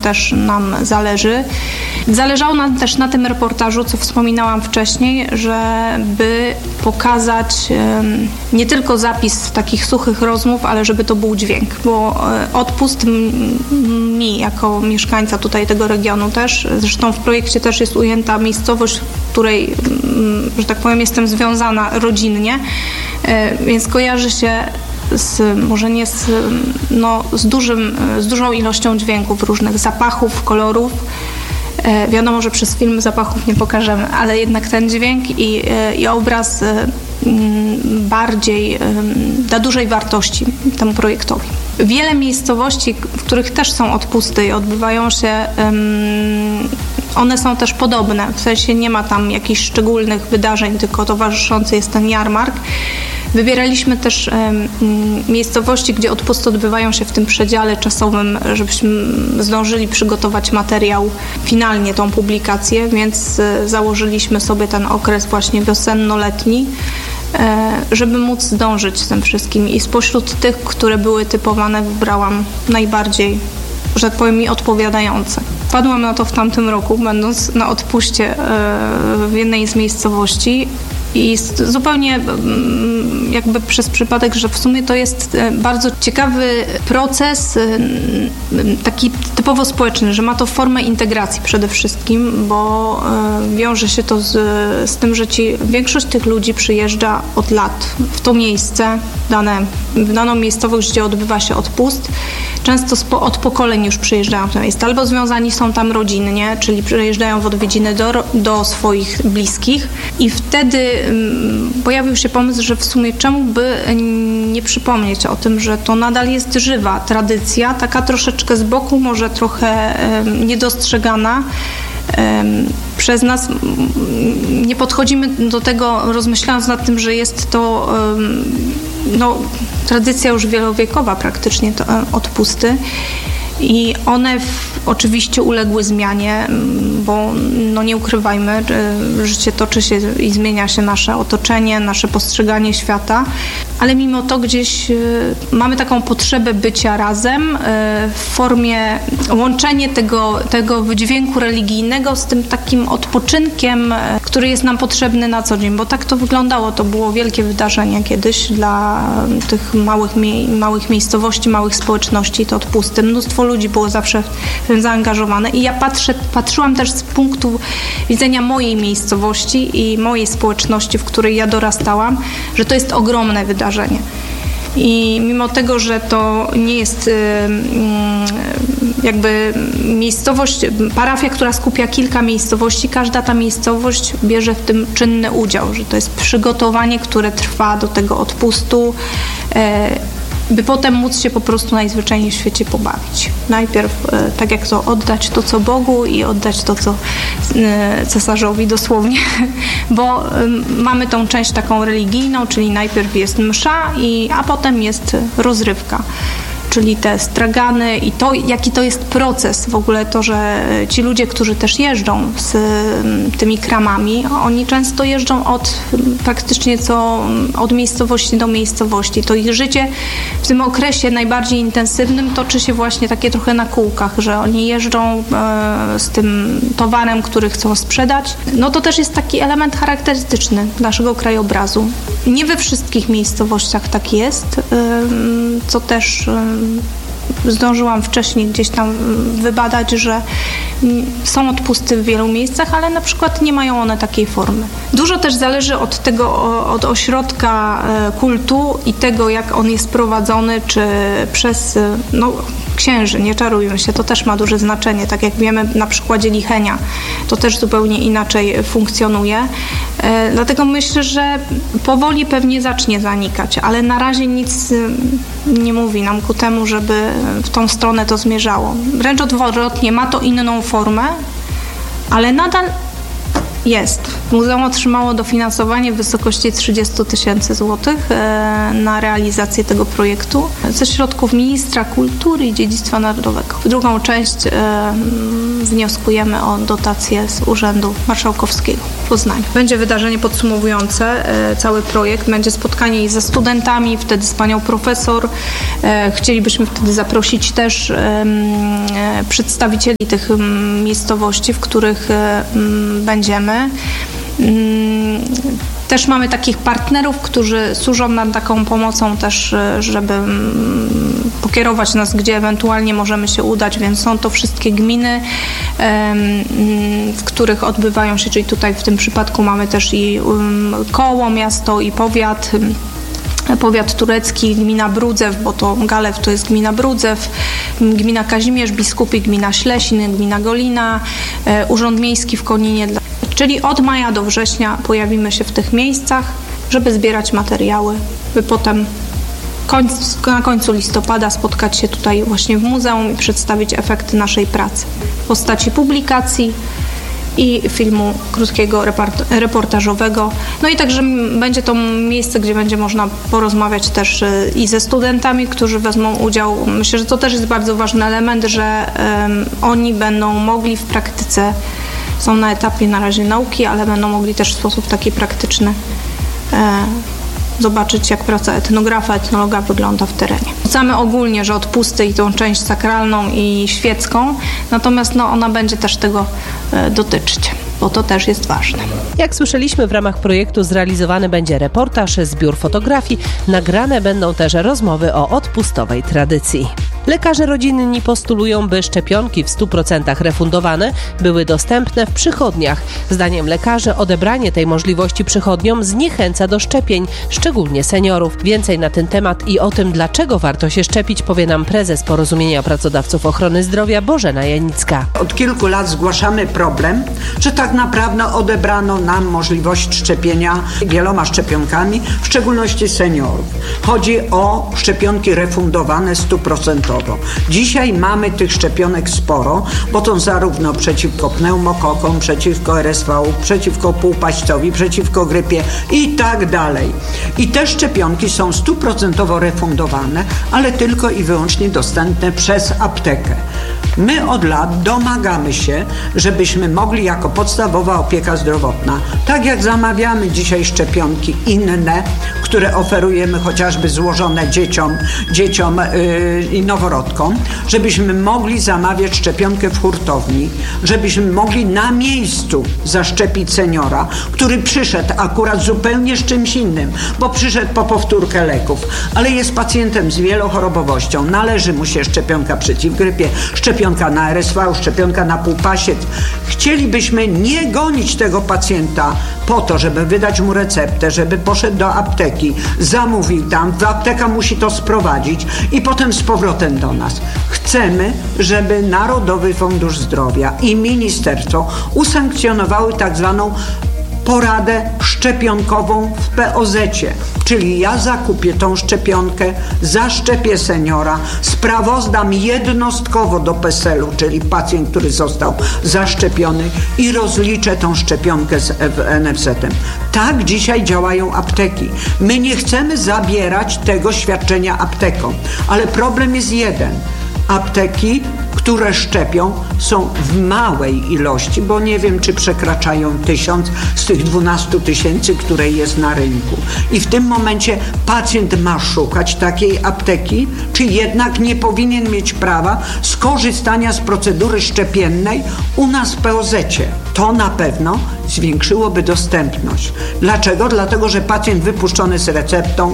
też nam zależy. Zależało nam też na tym reportażu, co wspominałam wcześniej, żeby pokazać nie tylko zapis takich suchych rozmów, ale żeby to był dźwięk, bo odpust mi jako mieszkańca tutaj tego regionu też, zresztą w projekcie też jest ujęta miejscowość, w której, że tak powiem, jestem związana rodzinnie, więc kojarzy się może nie z dużą ilością dźwięków, różnych zapachów, kolorów. Wiadomo, że przez film zapachów nie pokażemy, ale jednak ten dźwięk i obraz bardziej da dużej wartości temu projektowi. Wiele miejscowości, w których też są odpusty i odbywają się, one są też podobne, w sensie nie ma tam jakichś szczególnych wydarzeń, tylko towarzyszący jest ten jarmark. Wybieraliśmy też miejscowości, gdzie odpusty odbywają się w tym przedziale czasowym, żebyśmy zdążyli przygotować materiał, finalnie tą publikację, więc założyliśmy sobie ten okres właśnie wiosenno-letni, żeby móc zdążyć z tym wszystkim. I spośród tych, które były typowane, wybrałam najbardziej, że tak powiem, mi odpowiadające. Wpadłam na to w tamtym roku, będąc na odpuście w jednej z miejscowości i zupełnie jakby przez przypadek, że w sumie to jest bardzo ciekawy proces, taki typowo społeczny, że ma to formę integracji przede wszystkim, bo wiąże się to z tym, że większość tych ludzi przyjeżdża od lat w to miejsce, w daną miejscowość, gdzie odbywa się odpust. Często od pokoleń już przyjeżdżają w to miejsce, albo związani są tam rodzinnie, czyli przyjeżdżają w odwiedziny do swoich bliskich i wtedy pojawił się pomysł, że w sumie czemu by nie przypomnieć o tym, że to nadal jest żywa tradycja, taka troszeczkę z boku, może trochę niedostrzegana przez nas. Nie podchodzimy do tego rozmyślając nad tym, że jest to tradycja już wielowiekowa praktycznie, to odpusty. I one oczywiście uległy zmianie, bo nie ukrywajmy, życie toczy się i zmienia się nasze otoczenie, nasze postrzeganie świata, ale mimo to gdzieś mamy taką potrzebę bycia razem w formie łączenia tego wydźwięku religijnego z tym takim odpoczynkiem, który jest nam potrzebny na co dzień, bo tak to wyglądało. To było wielkie wydarzenie kiedyś dla tych małych miejscowości, małych społeczności, to odpusty. Mnóstwo ludzi było zawsze w tym zaangażowane i ja patrzyłam też z punktu widzenia mojej miejscowości i mojej społeczności, w której ja dorastałam, że to jest ogromne wydarzenie. I mimo tego, że to nie jest jakby miejscowość, parafia, która skupia kilka miejscowości, każda ta miejscowość bierze w tym czynny udział, że to jest przygotowanie, które trwa do tego odpustu, by potem móc się po prostu najzwyczajniej w świecie pobawić. Najpierw, tak jak to, oddać to, co Bogu i oddać to, co cesarzowi dosłownie, bo mamy tą część taką religijną, czyli najpierw jest msza, a potem jest rozrywka. Czyli te stragany i to, jaki to jest proces w ogóle, to, że ci ludzie, którzy też jeżdżą z tymi kramami, oni często jeżdżą praktycznie od miejscowości do miejscowości. To ich życie w tym okresie najbardziej intensywnym toczy się właśnie takie trochę na kółkach, że oni jeżdżą z tym towarem, który chcą sprzedać. No to też jest taki element charakterystyczny naszego krajobrazu. Nie we wszystkich miejscowościach tak jest, co też zdążyłam wcześniej gdzieś tam wybadać, że są odpusty w wielu miejscach, ale na przykład nie mają one takiej formy. Dużo też zależy od ośrodka kultu i tego, jak on jest prowadzony, czy przez księży, nie czarujmy się, to też ma duże znaczenie, tak jak wiemy na przykładzie Lichenia, to też zupełnie inaczej funkcjonuje. Dlatego myślę, że powoli pewnie zacznie zanikać, ale na razie nic nie mówi nam ku temu, żeby w tą stronę to zmierzało. Wręcz odwrotnie, ma to inną formę, ale nadal Jest. Muzeum otrzymało dofinansowanie w wysokości 30 000 złotych na realizację tego projektu ze środków Ministra Kultury i Dziedzictwa Narodowego. W drugą część wnioskujemy o dotację z Urzędu Marszałkowskiego w Poznaniu. Będzie wydarzenie podsumowujące cały projekt. Będzie spotkanie i ze studentami, wtedy z panią profesor. Chcielibyśmy wtedy zaprosić też przedstawicieli tych miejscowości, w których będziemy. Też mamy takich partnerów, którzy służą nam taką pomocą też, żeby pokierować nas, gdzie ewentualnie możemy się udać, więc są to wszystkie gminy, w których odbywają się, czyli tutaj w tym przypadku mamy też i koło, miasto i powiat turecki, gmina Brudzew, bo to Galew to jest gmina Brudzew, gmina Kazimierz Biskupi, gmina Ślesin, gmina Golina, Urząd Miejski w Koninie. Czyli od maja do września pojawimy się w tych miejscach, żeby zbierać materiały, by potem na końcu listopada spotkać się tutaj właśnie w muzeum i przedstawić efekty naszej pracy w postaci publikacji i filmu krótkiego, reportażowego. No i także będzie to miejsce, gdzie będzie można porozmawiać też i ze studentami, którzy wezmą udział. Myślę, że to też jest bardzo ważny element, że oni będą mogli w praktyce, są na etapie na razie nauki, ale będą mogli też w sposób taki praktyczny zobaczyć, jak praca etnografa, etnologa wygląda w terenie. Rzucamy ogólnie, że odpusty i tą część sakralną i świecką, natomiast ona będzie też tego dotyczyć, bo to też jest ważne. Jak słyszeliśmy, w ramach projektu zrealizowany będzie reportaż, zbiór fotografii, nagrane będą też rozmowy o odpustowej tradycji. Lekarze rodzinni postulują, by szczepionki w 100% refundowane były dostępne w przychodniach. Zdaniem lekarzy odebranie tej możliwości przychodniom zniechęca do szczepień, szczególnie seniorów. Więcej na ten temat i o tym, dlaczego warto się szczepić, powie nam prezes Porozumienia Pracodawców Ochrony Zdrowia Bożena Janicka. Od kilku lat zgłaszamy problem, że tak naprawdę odebrano nam możliwość szczepienia wieloma szczepionkami, w szczególności seniorów. Chodzi o szczepionki refundowane 100%. Dzisiaj mamy tych szczepionek sporo, bo to zarówno przeciwko pneumokokom, przeciwko RSV, przeciwko półpaścowi, przeciwko grypie i tak dalej. I te szczepionki są 100% refundowane, ale tylko i wyłącznie dostępne przez aptekę. My od lat domagamy się, żebyśmy mogli jako podstawowa opieka zdrowotna, tak jak zamawiamy dzisiaj szczepionki inne, które oferujemy chociażby złożone dzieciom i noworodkom, żebyśmy mogli zamawiać szczepionkę w hurtowni, żebyśmy mogli na miejscu zaszczepić seniora, który przyszedł akurat zupełnie z czymś innym, bo przyszedł po powtórkę leków, ale jest pacjentem z wielochorobowością, należy mu się szczepionka przeciw grypie, szczepionka na RSV, szczepionka na półpasiec. Chcielibyśmy nie gonić tego pacjenta po to, żeby wydać mu receptę, żeby poszedł do apteki, zamówił tam, apteka musi to sprowadzić i potem z powrotem do nas. Chcemy, żeby Narodowy Fundusz Zdrowia i ministerstwo usankcjonowały tak zwaną poradę szczepionkową w POZ-cie, czyli ja zakupię tą szczepionkę, zaszczepię seniora, sprawozdam jednostkowo do PESEL-u, czyli pacjent, który został zaszczepiony i rozliczę tą szczepionkę z NFZ-em. Tak dzisiaj działają apteki. My nie chcemy zabierać tego świadczenia aptekom, ale problem jest jeden. Apteki, które szczepią, są w małej ilości, bo nie wiem, czy przekraczają 1000 z tych 12 000, które jest na rynku. I w tym momencie pacjent ma szukać takiej apteki, czy jednak nie powinien mieć prawa skorzystania z procedury szczepiennej u nas w POZ-cie. To na pewno zwiększyłoby dostępność. Dlaczego? Dlatego, że pacjent wypuszczony z receptą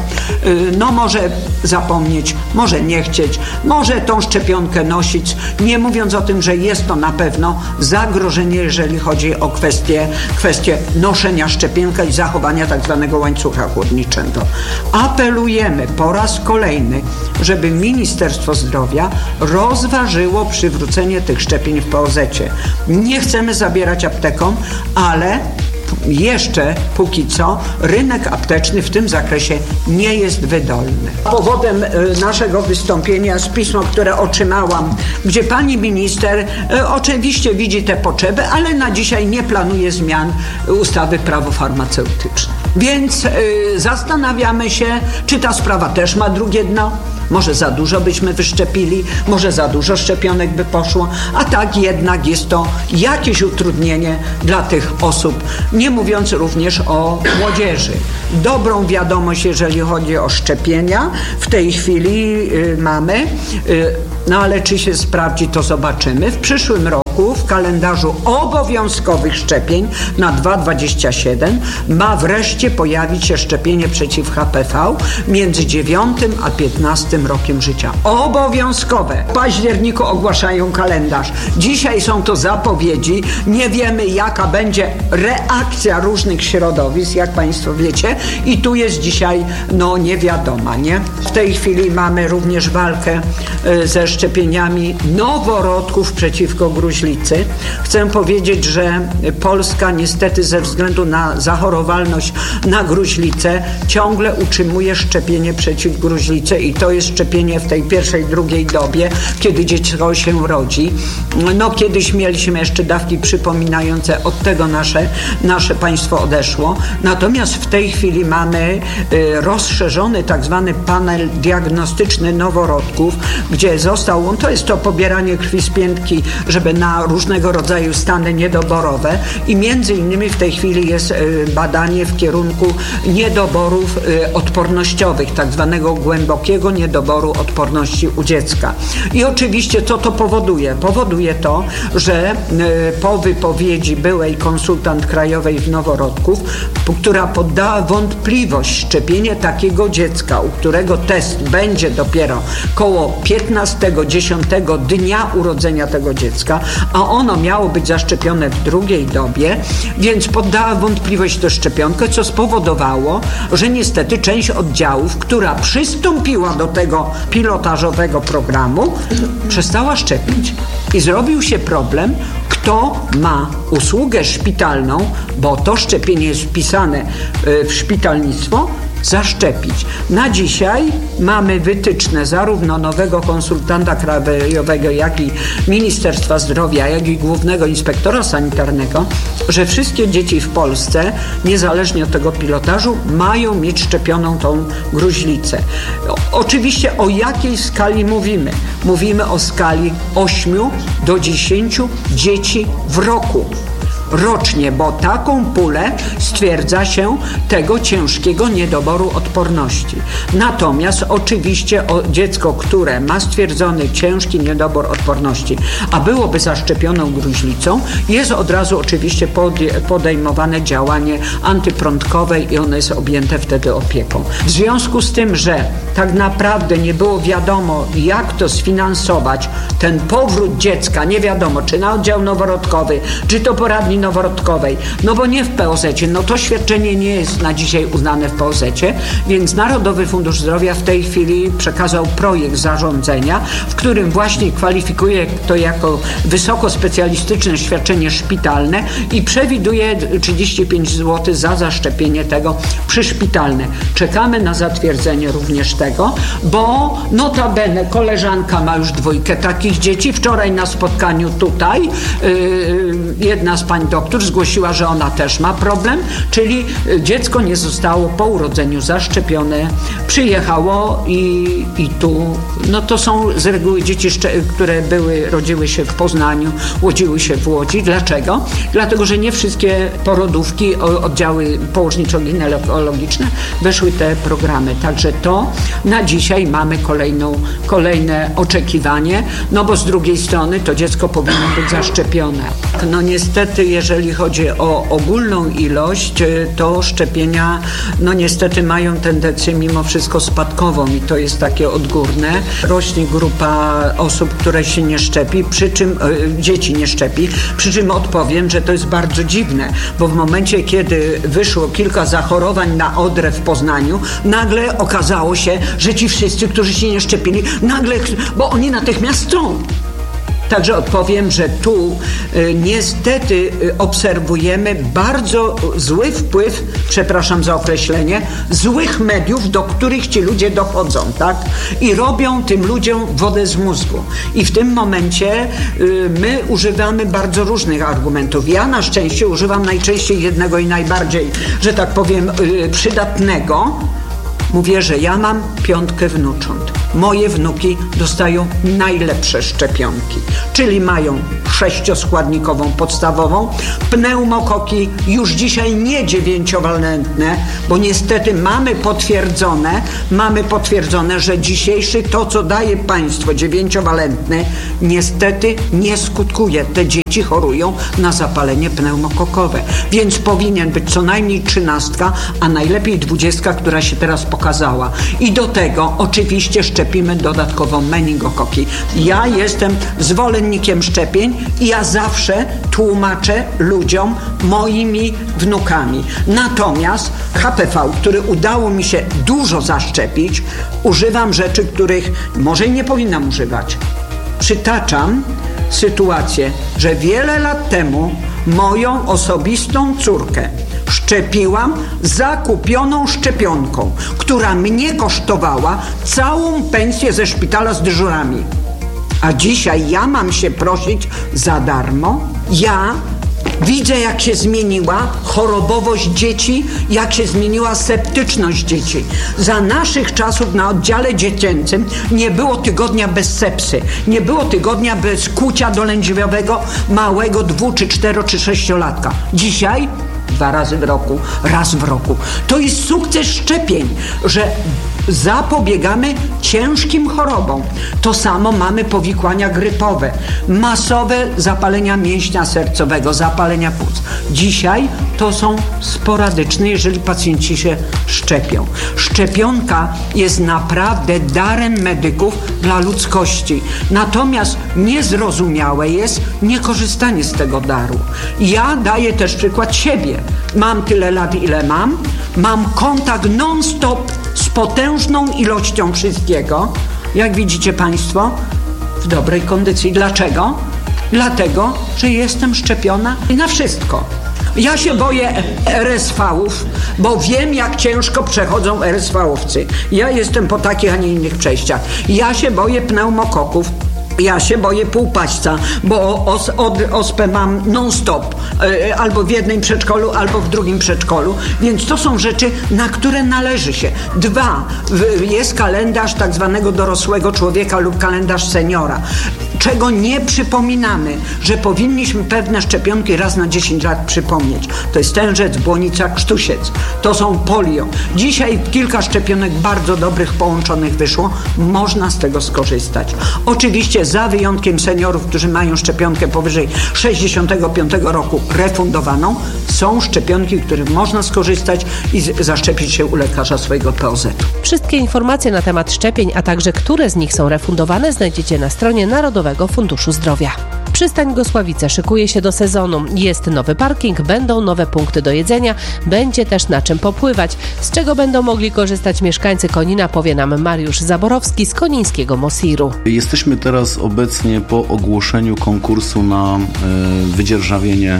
może zapomnieć, może nie chcieć, może tą szczepionkę nosić, nie mówiąc o tym, że jest to na pewno zagrożenie, jeżeli chodzi o kwestię noszenia szczepionka i zachowania tak zwanego łańcucha chłodniczego. Apelujemy po raz kolejny, żeby Ministerstwo Zdrowia rozważyło przywrócenie tych szczepień w POZ-cie. Nie chcemy zabierać aptekom, ale jeszcze póki co rynek apteczny w tym zakresie nie jest wydolny. Powodem naszego wystąpienia jest pismo, które otrzymałam, gdzie pani minister oczywiście widzi te potrzeby, ale na dzisiaj nie planuje zmian ustawy prawo farmaceutyczne. Więc zastanawiamy się, czy ta sprawa też ma drugie dno. Może za dużo byśmy wyszczepili, może za dużo szczepionek by poszło, a tak jednak jest to jakieś utrudnienie dla tych osób, nie mówiąc również o młodzieży. Dobrą wiadomość, jeżeli chodzi o szczepienia, w tej chwili mamy, no ale czy się sprawdzi, to zobaczymy. W przyszłym roku w kalendarzu obowiązkowych szczepień na 2027 ma wreszcie pojawić się szczepienie przeciw HPV między 9 a 15 rokiem życia. Obowiązkowe. W październiku ogłaszają kalendarz. Dzisiaj są to zapowiedzi. Nie wiemy, jaka będzie reakcja różnych środowisk, jak Państwo wiecie. I tu jest dzisiaj, niewiadoma, nie? W tej chwili mamy również walkę ze szczepieniami noworodków przeciwko gruźlicy. Chcę powiedzieć, że Polska niestety ze względu na zachorowalność na gruźlicę ciągle utrzymuje szczepienie przeciw gruźlicy i to jest szczepienie w tej pierwszej, drugiej dobie, kiedy dziecko się rodzi. Kiedyś mieliśmy jeszcze dawki przypominające, od tego nasze państwo odeszło. Natomiast w tej chwili mamy rozszerzony tak zwany panel diagnostyczny noworodków, gdzie to jest to pobieranie krwi z piętki, żeby na różnego rodzaju stany niedoborowe i między innymi w tej chwili jest badanie w kierunku niedoborów odpornościowych, tak zwanego głębokiego niedoboru odporności u dziecka. I oczywiście co to powoduje? Powoduje to, że po wypowiedzi byłej konsultant krajowej w noworodków, która poddała wątpliwość szczepienie takiego dziecka, u którego test będzie dopiero koło 15-10 dnia urodzenia tego dziecka, a ono miało być zaszczepione w drugiej dobie, więc poddała wątpliwość tę szczepionkę, co spowodowało, że niestety część oddziałów, która przystąpiła do tego pilotażowego programu, przestała szczepić. I zrobił się problem, kto ma usługę szpitalną, bo to szczepienie jest wpisane w szpitalnictwo, zaszczepić. Na dzisiaj mamy wytyczne zarówno nowego konsultanta krajowego, jak i Ministerstwa Zdrowia, jak i Głównego Inspektora Sanitarnego, że wszystkie dzieci w Polsce, niezależnie od tego pilotażu, mają mieć szczepioną tą gruźlicę. Oczywiście o jakiej skali mówimy? Mówimy o skali 8 do 10 dzieci w roku. Rocznie, bo taką pulę stwierdza się tego ciężkiego niedoboru odporności. Natomiast oczywiście dziecko, które ma stwierdzony ciężki niedobór odporności, a byłoby zaszczepioną gruźlicą, jest od razu oczywiście podejmowane działanie antyprądkowe i ono jest objęte wtedy opieką. W związku z tym, że tak naprawdę nie było wiadomo, jak to sfinansować, ten powrót dziecka, nie wiadomo, czy na oddział noworodkowy, czy to poradni noworodkowej, bo nie w POZ-cie, to świadczenie nie jest na dzisiaj uznane w POZ-cie, więc Narodowy Fundusz Zdrowia w tej chwili przekazał projekt zarządzenia, w którym właśnie kwalifikuje to jako wysokospecjalistyczne świadczenie szpitalne i przewiduje 35 zł za zaszczepienie tego przyszpitalne. Czekamy na zatwierdzenie również tego, bo notabene koleżanka ma już 2 takich dzieci. Wczoraj na spotkaniu tutaj jedna z pań doktor zgłosiła, że ona też ma problem, czyli dziecko nie zostało po urodzeniu zaszczepione, przyjechało i tu, to są z reguły dzieci, które rodziły się w Poznaniu, urodziły się w Łodzi. Dlaczego? Dlatego, że nie wszystkie porodówki, oddziały położniczo-ginekologiczne weszły te programy. Także to na dzisiaj mamy kolejne oczekiwanie, bo z drugiej strony to dziecko powinno być zaszczepione. Niestety, jeżeli chodzi o ogólną ilość, to szczepienia, niestety mają tendencję mimo wszystko spadkową i to jest takie odgórne. Rośnie grupa osób, które się nie szczepi, przy czym dzieci nie szczepi, przy czym odpowiem, że to jest bardzo dziwne, bo w momencie, kiedy wyszło kilka zachorowań na odrę w Poznaniu, nagle okazało się, że ci wszyscy, którzy się nie szczepili, bo oni natychmiast chcą. Także odpowiem, że tu niestety obserwujemy bardzo zły wpływ, przepraszam za określenie, złych mediów, do których ci ludzie dochodzą, tak? I robią tym ludziom wodę z mózgu. I w tym momencie my używamy bardzo różnych argumentów. Ja na szczęście używam najczęściej jednego i najbardziej, że tak powiem, przydatnego. Mówię, że ja mam 5 wnucząt. Moje wnuki dostają najlepsze szczepionki, czyli mają 6-składnikową podstawową, pneumokoki już dzisiaj nie 9-walentne, bo niestety mamy potwierdzone, że dzisiejszy to, co daje państwo 9-walentny, niestety nie skutkuje. Te dzieci chorują na zapalenie pneumokokowe, więc powinien być co najmniej 13, a najlepiej 20, która się teraz pokazała. I do tego oczywiście szczepimy dodatkowo meningokoki. Ja jestem zwolennikiem szczepień i ja zawsze tłumaczę ludziom moimi wnukami. Natomiast HPV, który udało mi się dużo zaszczepić, używam rzeczy, których może i nie powinnam używać. Przytaczam sytuację, że wiele lat temu moją osobistą córkę szczepiłam zakupioną szczepionką, która mnie kosztowała całą pensję ze szpitala z dyżurami. A dzisiaj ja mam się prosić za darmo? Ja widzę, jak się zmieniła chorobowość dzieci, jak się zmieniła septyczność dzieci. Za naszych czasów na oddziale dziecięcym nie było tygodnia bez sepsy. Nie było tygodnia bez kucia dolędźwiowego małego 2, czy 4, czy 6-latka. Dzisiaj 2 razy w roku, raz w roku. To jest sukces szczepień, że zapobiegamy ciężkim chorobom. To samo mamy powikłania grypowe, masowe zapalenia mięśnia sercowego, zapalenia płuc. Dzisiaj to są sporadyczne, jeżeli pacjenci się szczepią. Szczepionka jest naprawdę darem medyków dla ludzkości. Natomiast niezrozumiałe jest niekorzystanie z tego daru. Ja daję też przykład siebie. Mam tyle lat, ile mam kontakt non-stop z potężną ilością wszystkiego, jak widzicie Państwo, w dobrej kondycji. Dlaczego? Dlatego, że jestem szczepiona na wszystko. Ja się boję RSV-ów, bo wiem, jak ciężko przechodzą RSV-owcy. Ja jestem po takich, a nie innych przejściach. Ja się boję pneumokoków. Ja się boję półpaśca, bo ospę mam non-stop, albo w jednym przedszkolu, albo w drugim przedszkolu, więc to są rzeczy, na które należy się. 2, jest kalendarz tak zwanego dorosłego człowieka lub kalendarz seniora, czego nie przypominamy, że powinniśmy pewne szczepionki raz na 10 lat przypomnieć. To jest tężec, błonica, krztusiec. To są polio. Dzisiaj kilka szczepionek bardzo dobrych połączonych wyszło. Można z tego skorzystać. Oczywiście za wyjątkiem seniorów, którzy mają szczepionkę powyżej 65 roku refundowaną, są szczepionki, których można skorzystać i zaszczepić się u lekarza swojego POZ-u. Wszystkie informacje na temat szczepień, a także które z nich są refundowane, znajdziecie na stronie Narodowego Funduszu Zdrowia. Przystań Gosławice szykuje się do sezonu. Jest nowy parking, będą nowe punkty do jedzenia, będzie też na czym popływać. Z czego będą mogli korzystać mieszkańcy Konina, powie nam Mariusz Zaborowski z konińskiego Mosiru. Jesteśmy teraz obecnie po ogłoszeniu konkursu na wydzierżawienie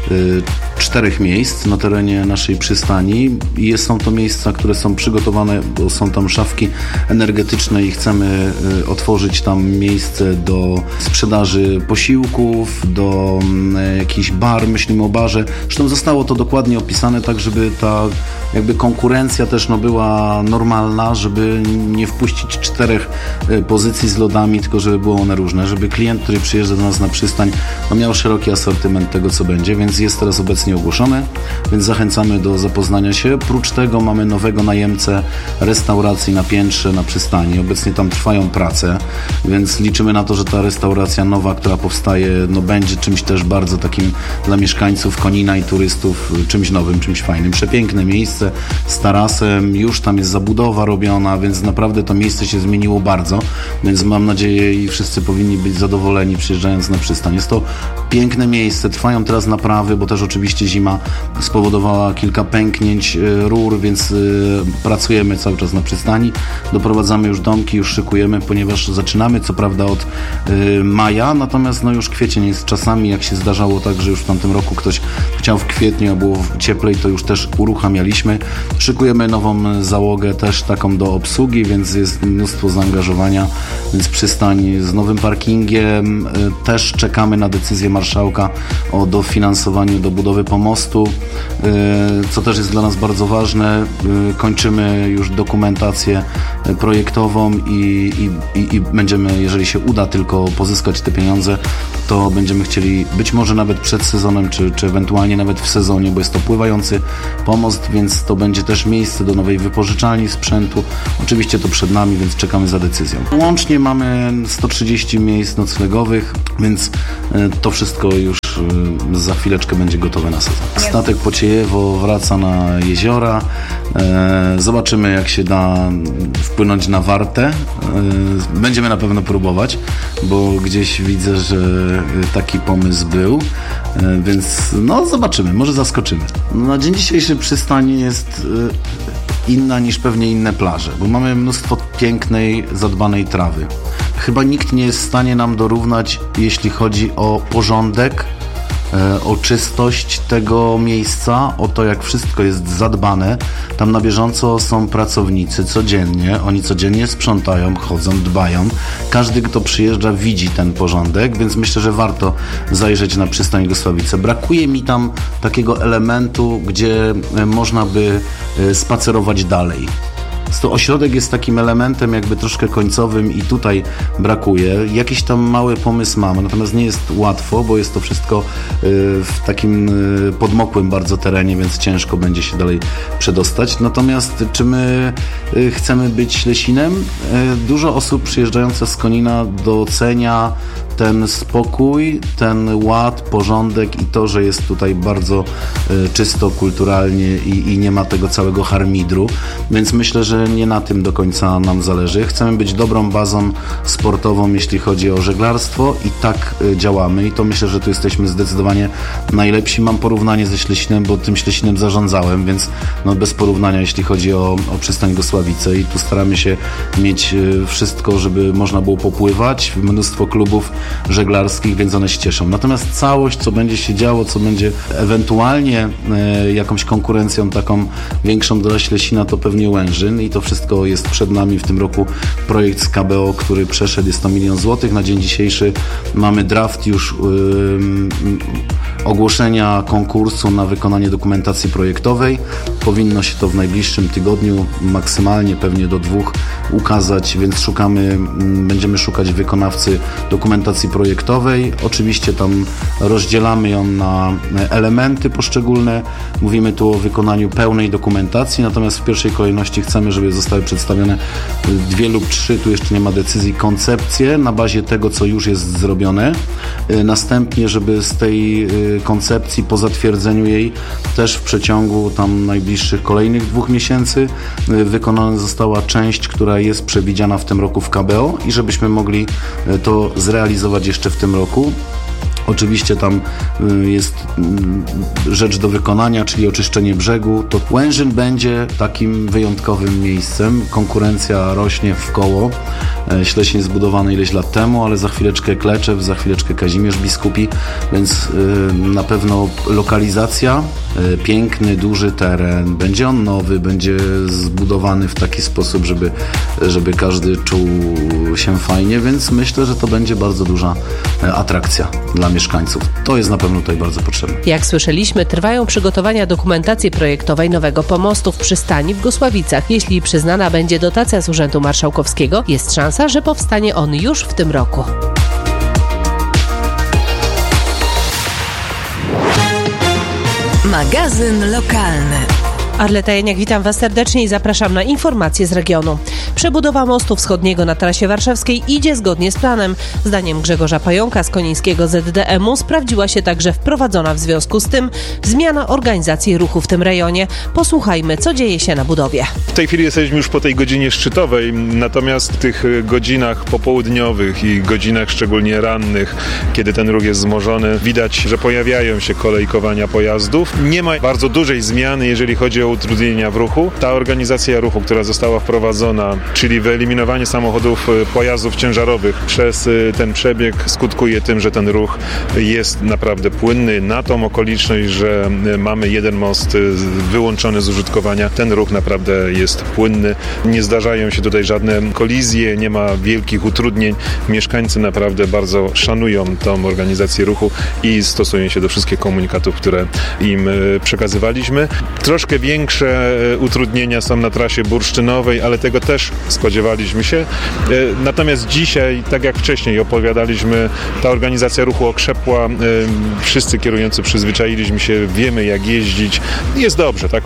4 miejsc na terenie naszej przystani. Są to miejsca, które są przygotowane, bo są tam szafki energetyczne i chcemy otworzyć tam miejsce do sprzedaży posiłków, do jakiś bar, myślimy o barze. Zresztą zostało to dokładnie opisane, tak żeby ta jakby konkurencja też była normalna, żeby nie wpuścić 4 pozycji z lodami, tylko żeby było one różne, żeby klient, który przyjeżdża do nas na przystań, miał szeroki asortyment tego, co będzie, więc jest teraz obecnie ogłoszone, więc zachęcamy do zapoznania się. Prócz tego mamy nowego najemcę restauracji na piętrze na przystani. Obecnie tam trwają prace, więc liczymy na to, że ta restauracja nowa, która powstaje, będzie czymś też bardzo takim dla mieszkańców Konina i turystów, czymś nowym, czymś fajnym. Przepiękne miejsce z tarasem, już tam jest zabudowa robiona, więc naprawdę to miejsce się zmieniło bardzo, więc mam nadzieję i wszyscy powinni być zadowoleni przyjeżdżając na przystań. Jest to piękne miejsce, trwają teraz naprawy, bo też oczywiście oczywiście zima spowodowała kilka pęknięć rur, więc pracujemy cały czas na przystani. Doprowadzamy już domki, już szykujemy, ponieważ zaczynamy co prawda od maja, natomiast już kwiecień jest czasami, jak się zdarzało tak, że już w tamtym roku ktoś chciał w kwietniu, a było cieplej, to już też uruchamialiśmy. Szykujemy nową załogę też taką do obsługi, więc jest mnóstwo zaangażowania, więc przystań z nowym parkingiem. Też czekamy na decyzję marszałka o dofinansowaniu do budowy pomostu, co też jest dla nas bardzo ważne. Kończymy już dokumentację projektową i będziemy, jeżeli się uda tylko pozyskać te pieniądze, to będziemy chcieli być może nawet przed sezonem, czy ewentualnie nawet w sezonie, bo jest to pływający pomost, więc to będzie też miejsce do nowej wypożyczalni sprzętu. Oczywiście to przed nami, więc czekamy za decyzją. Łącznie mamy 130 miejsc noclegowych, więc to wszystko już za chwileczkę będzie gotowe na sezon. Statek Pociejewo wraca na jeziora. Zobaczymy, jak się da wpłynąć na Wartę. Będziemy na pewno próbować, bo gdzieś widzę, że taki pomysł był, więc zobaczymy, może zaskoczymy. Na dzień dzisiejszy przystań jest inna niż pewnie inne plaże, bo mamy mnóstwo pięknej, zadbanej trawy. Chyba nikt nie jest w stanie nam dorównać, jeśli chodzi o porządek, o czystość tego miejsca, o to, jak wszystko jest zadbane. Tam na bieżąco są pracownicy codziennie, oni codziennie sprzątają, chodzą, dbają. Każdy, kto przyjeżdża, widzi ten porządek, więc myślę, że warto zajrzeć na przystań Gosławice. Brakuje mi tam takiego elementu, gdzie można by spacerować dalej. To ośrodek jest takim elementem jakby troszkę końcowym i tutaj brakuje. Jakiś tam mały pomysł mamy, natomiast nie jest łatwo, bo jest to wszystko w takim podmokłym bardzo terenie, więc ciężko będzie się dalej przedostać. Natomiast czy my chcemy być Ślesinem? Dużo osób przyjeżdżających z Konina docenia ten spokój, ten ład, porządek i to, że jest tutaj bardzo czysto, kulturalnie i nie ma tego całego harmidru, więc myślę, że nie na tym do końca nam zależy. Chcemy być dobrą bazą sportową, jeśli chodzi o żeglarstwo i tak działamy i to myślę, że tu jesteśmy zdecydowanie najlepsi. Mam porównanie ze Ślesinem, bo tym Ślesinem zarządzałem, więc bez porównania, jeśli chodzi o przystań Gosławice i tu staramy się mieć wszystko, żeby można było popływać, mnóstwo klubów żeglarskich, więc one się cieszą. Natomiast całość, co będzie się działo, co będzie ewentualnie jakąś konkurencją taką większą dla Ślesina, to pewnie Łężyn i to wszystko jest przed nami w tym roku. Projekt z KBO, który przeszedł, jest to 1 000 000 złotych. Na dzień dzisiejszy mamy draft już ogłoszenia konkursu na wykonanie dokumentacji projektowej. Powinno się to w najbliższym tygodniu, maksymalnie pewnie do 2 ukazać, więc będziemy szukać wykonawcy dokumentacji projektowej. Oczywiście tam rozdzielamy ją na elementy poszczególne. Mówimy tu o wykonaniu pełnej dokumentacji, natomiast w pierwszej kolejności chcemy, żeby zostały przedstawione 2 lub 3, tu jeszcze nie ma decyzji, koncepcje na bazie tego, co już jest zrobione. Następnie, żeby z tej koncepcji po zatwierdzeniu jej też w przeciągu tam najbliższych kolejnych 2 miesięcy wykonana została część, która jest przewidziana w tym roku w KBO i żebyśmy mogli to zrealizować jeszcze w tym roku. Oczywiście tam jest rzecz do wykonania, czyli oczyszczenie brzegu. To Łężyn będzie takim wyjątkowym miejscem. Konkurencja rośnie w koło. Ślesin zbudowany ileś lat temu, ale za chwileczkę Kleczew, za chwileczkę Kazimierz Biskupi, więc na pewno lokalizacja, piękny, duży teren. Będzie on nowy, będzie zbudowany w taki sposób, żeby każdy czuł się fajnie, więc myślę, że to będzie bardzo duża atrakcja dla mieszkańców. To jest na pewno tutaj bardzo potrzebne. Jak słyszeliśmy, trwają przygotowania dokumentacji projektowej nowego pomostu w przystani w Gosławicach. Jeśli przyznana będzie dotacja z Urzędu Marszałkowskiego, jest szansa, że powstanie on już w tym roku. Magazyn lokalny. Arleta Janiak, witam Was serdecznie i zapraszam na informacje z regionu. Przebudowa mostu wschodniego na trasie warszawskiej idzie zgodnie z planem. Zdaniem Grzegorza Pająka z konińskiego ZDM-u sprawdziła się także wprowadzona w związku z tym zmiana organizacji ruchu w tym rejonie. Posłuchajmy, co dzieje się na budowie. W tej chwili jesteśmy już po tej godzinie szczytowej, natomiast w tych godzinach popołudniowych i godzinach szczególnie rannych, kiedy ten ruch jest wzmożony, widać, że pojawiają się kolejkowania pojazdów. Nie ma bardzo dużej zmiany, jeżeli chodzi o utrudnienia w ruchu. Ta organizacja ruchu, która została wprowadzona, czyli wyeliminowanie samochodów, pojazdów ciężarowych przez ten przebieg, skutkuje tym, że ten ruch jest naprawdę płynny. Na tą okoliczność, że mamy jeden most wyłączony z użytkowania, ten ruch naprawdę jest płynny. Nie zdarzają się tutaj żadne kolizje, nie ma wielkich utrudnień. Mieszkańcy naprawdę bardzo szanują tą organizację ruchu i stosują się do wszystkich komunikatów, które im przekazywaliśmy. Troszkę większe utrudnienia są na trasie bursztynowej, ale tego też spodziewaliśmy się. Natomiast dzisiaj, tak jak wcześniej opowiadaliśmy, ta organizacja ruchu okrzepła. Wszyscy kierujący przyzwyczailiśmy się, wiemy jak jeździć. Jest dobrze, tak?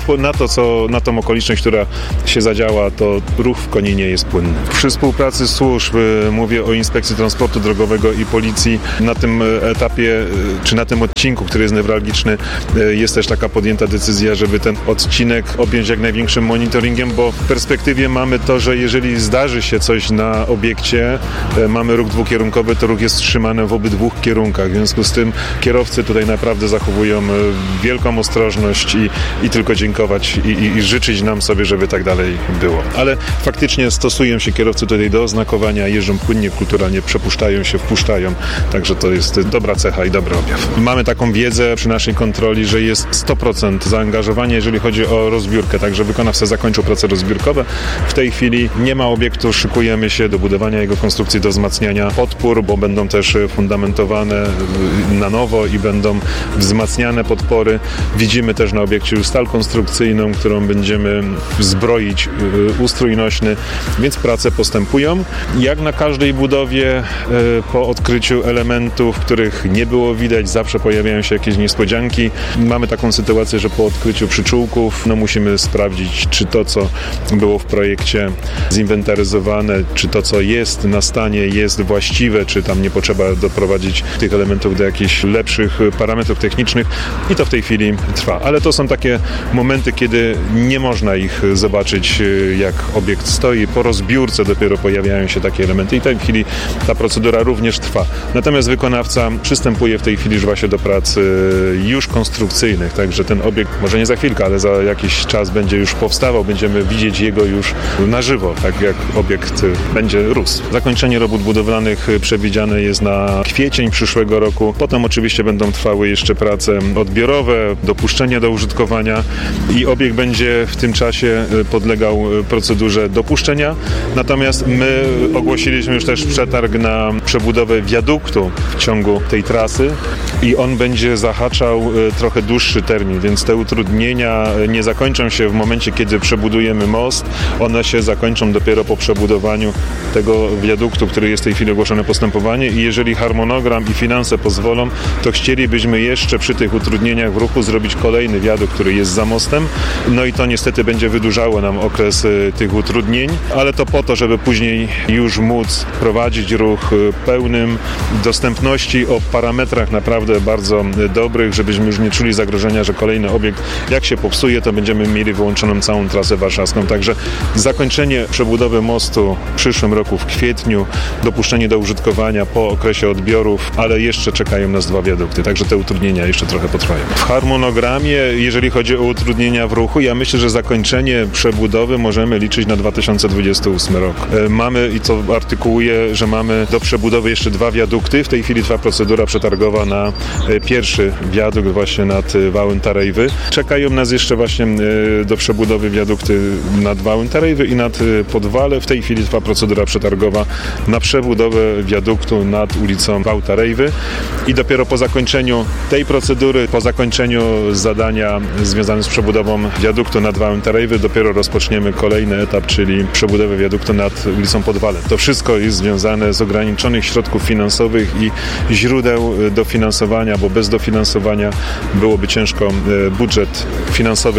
Na tą okoliczność, która się zadziała, to ruch w Koninie jest płynny. Przy współpracy służb, mówię o Inspekcji Transportu Drogowego i Policji, na tym etapie, czy na tym odcinku, który jest newralgiczny, jest też taka podjęta decyzja, żeby ten odcinek objąć jak największym monitoringiem, bo w perspektywie mamy to, że jeżeli zdarzy się coś na obiekcie, mamy ruch dwukierunkowy, to ruch jest wstrzymany w obydwu kierunkach. W związku z tym kierowcy tutaj naprawdę zachowują wielką ostrożność i tylko dziękować i życzyć nam sobie, żeby tak dalej było. Ale faktycznie stosują się kierowcy tutaj do oznakowania, jeżdżą płynnie, kulturalnie, przepuszczają się, wpuszczają, także to jest dobra cecha i dobry objaw. Mamy taką wiedzę przy naszej kontroli, że jest 100% zaangażowania, jeżeli chodzi o rozbiórkę, także wykonawca zakończył prace rozbiórkowe. W tej chwili nie ma obiektu, szykujemy się do budowania jego konstrukcji, do wzmacniania podpór, bo będą też fundamentowane na nowo i będą wzmacniane podpory. Widzimy też na obiekcie już stal konstrukcyjną, którą będziemy zbroić ustrój nośny, więc prace postępują. Jak na każdej budowie, po odkryciu elementów, których nie było widać, zawsze pojawiają się jakieś niespodzianki. Mamy taką sytuację, że po odkryciu przyczółków musimy sprawdzić, czy to, co było w projekcie zinwentaryzowane, czy to, co jest na stanie, jest właściwe, czy tam nie potrzeba doprowadzić tych elementów do jakichś lepszych parametrów technicznych i to w tej chwili trwa. Ale to są takie momenty, kiedy nie można ich zobaczyć, jak obiekt stoi. Po rozbiórce dopiero pojawiają się takie elementy i w tej chwili ta procedura również trwa. Natomiast wykonawca przystępuje w tej chwili już właśnie do prac już konstrukcyjnych, także ten obiekt, może nie za chwilkę, ale za jakiś czas będzie już powstawał, będziemy widzieć jego już na żywo, tak jak obiekt będzie rósł. Zakończenie robót budowlanych przewidziane jest na kwiecień przyszłego roku. Potem oczywiście będą trwały jeszcze prace odbiorowe, dopuszczenie do użytkowania i obiekt będzie w tym czasie podlegał procedurze dopuszczenia. Natomiast my ogłosiliśmy już też przetarg na przebudowę wiaduktu w ciągu tej trasy i on będzie zahaczał trochę dłuższy termin, więc te utrudnienia nie zakończą się w momencie, kiedy przebudujemy most. One się zakończą dopiero po przebudowaniu tego wiaduktu, który jest w tej chwili ogłoszone postępowanie i jeżeli harmonogram i finanse pozwolą, to chcielibyśmy jeszcze przy tych utrudnieniach w ruchu zrobić kolejny wiadukt, który jest za mostem. No i to niestety będzie wydłużało nam okres tych utrudnień, ale to po to, żeby później już móc prowadzić ruch pełnym dostępności o parametrach naprawdę bardzo dobrych, żebyśmy już nie czuli zagrożenia, że kolejny obiekt, jak się popsuje, to będziemy mieli wyłączoną całą trasę warszawską. Także zakończenie przebudowy mostu w przyszłym roku w kwietniu, dopuszczenie do użytkowania po okresie odbiorów, ale jeszcze czekają nas 2 wiadukty, także te utrudnienia jeszcze trochę potrwają. W harmonogramie, jeżeli chodzi o utrudnienia w ruchu, ja myślę, że zakończenie przebudowy możemy liczyć na 2028 rok. Mamy, i co artykułuje, że mamy do przebudowy jeszcze 2 wiadukty. W tej chwili trwa procedura przetargowa na pierwszy wiadukt właśnie nad wałem Tarejwy. Czekają nas jeszcze właśnie do przebudowy wiadukty nad wałem Tarejwy i nad Podwale. W tej chwili trwa procedura przetargowa na przebudowę wiaduktu nad ulicą Wał Tarejwy i dopiero po zakończeniu tej procedury, po zakończeniu zadania związanym z przebudową wiaduktu nad wałem Tarejwy, dopiero rozpoczniemy kolejny etap, czyli przebudowę wiaduktu nad ulicą Podwale. To wszystko jest związane z ograniczonych środków finansowych i źródeł dofinansowania, bo bez dofinansowania byłoby ciężko budżet finansowy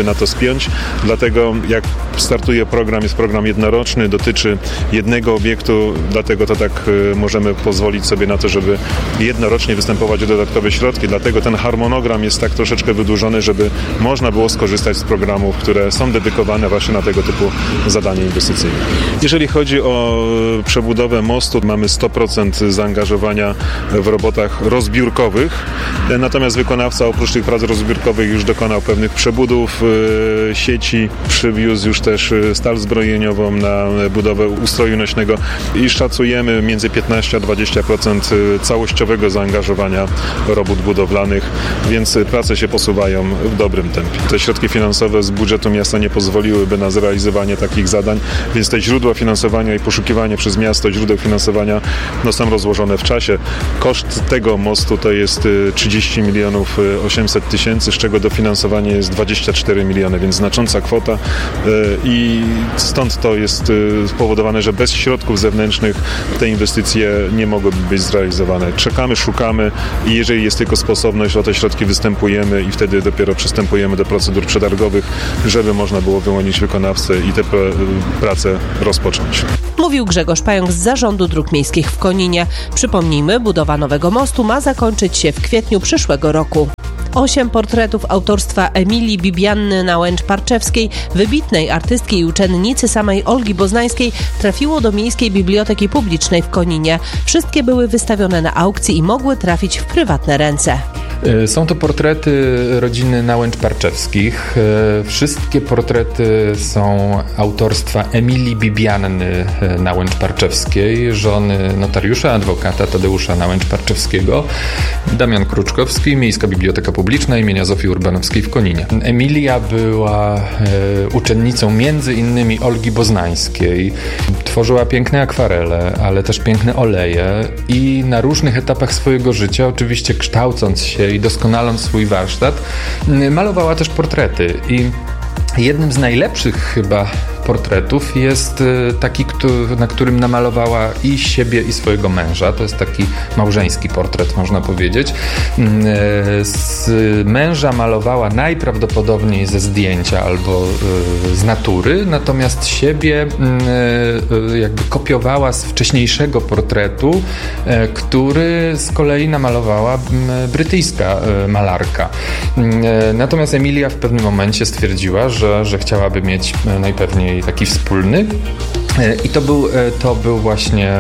na to spiąć. Dlatego jak startuje program, jest program jednoroczny, dotyczy jednego obiektu, dlatego to tak możemy pozwolić sobie na to, żeby jednorocznie występować o dodatkowe środki. Dlatego ten harmonogram jest tak troszeczkę wydłużony, żeby można było skorzystać z programów, które są dedykowane właśnie na tego typu zadania inwestycyjne. Jeżeli chodzi o przebudowę mostu, mamy 100% zaangażowania w robotach rozbiórkowych, natomiast wykonawca oprócz tych prac rozbiórkowych już dokonał pewnych przebudów sieci, przywiózł już też stal zbrojeniową na budowę ustroju nośnego i szacujemy między 15 a 20% całościowego zaangażowania robót budowlanych, więc prace się posuwają w dobrym tempie. Te środki finansowe z budżetu miasta nie pozwoliłyby na zrealizowanie takich zadań, więc te źródła finansowania i poszukiwanie przez miasto źródeł finansowania są rozłożone w czasie. Koszt tego mostu to jest 30 milionów 800 tysięcy, z czego dofinansowanie jest 24 miliony, więc znacząca kwota i stąd to jest spowodowane, że bez środków zewnętrznych te inwestycje nie mogłyby być zrealizowane. Czekamy, szukamy i jeżeli jest tylko sposobność, o te środki występujemy i wtedy dopiero przystępujemy do procedur przetargowych, żeby można było wyłonić wykonawcę i te prace rozpocząć. Mówił Grzegorz Pająk z Zarządu Dróg Miejskich w Koninie. Przypomnijmy, budowa nowego mostu ma zakończyć się w kwietniu przyszłego roku. 8 portretów autorstwa Emilii Bibianny Nałęcz-Parczewskiej, wybitnej artystki i uczennicy samej Olgi Boznańskiej, trafiło do Miejskiej Biblioteki Publicznej w Koninie. Wszystkie były wystawione na aukcji i mogły trafić w prywatne ręce. Są to portrety rodziny Nałęcz-Parczewskich. Wszystkie portrety są autorstwa Emilii Bibianny Nałęcz-Parczewskiej, żony notariusza, adwokata Tadeusza Nałęcz-Parczewskiego, Damian Kruczkowski, Miejska Biblioteka Publiczna imienia Zofii Urbanowskiej w Koninie. Emilia była uczennicą między innymi Olgi Boznańskiej. Tworzyła piękne akwarele, ale też piękne oleje i na różnych etapach swojego życia, oczywiście kształcąc się i doskonaląc swój warsztat, malowała też portrety. I jednym z najlepszych chyba portretów jest taki, na którym namalowała i siebie, i swojego męża. To jest taki małżeński portret, można powiedzieć. Z męża malowała najprawdopodobniej ze zdjęcia albo z natury, natomiast siebie jakby kopiowała z wcześniejszego portretu, który z kolei namalowała brytyjska malarka. Natomiast Emilia w pewnym momencie stwierdziła, że chciałaby mieć najpewniej taki wspólny. I to był właśnie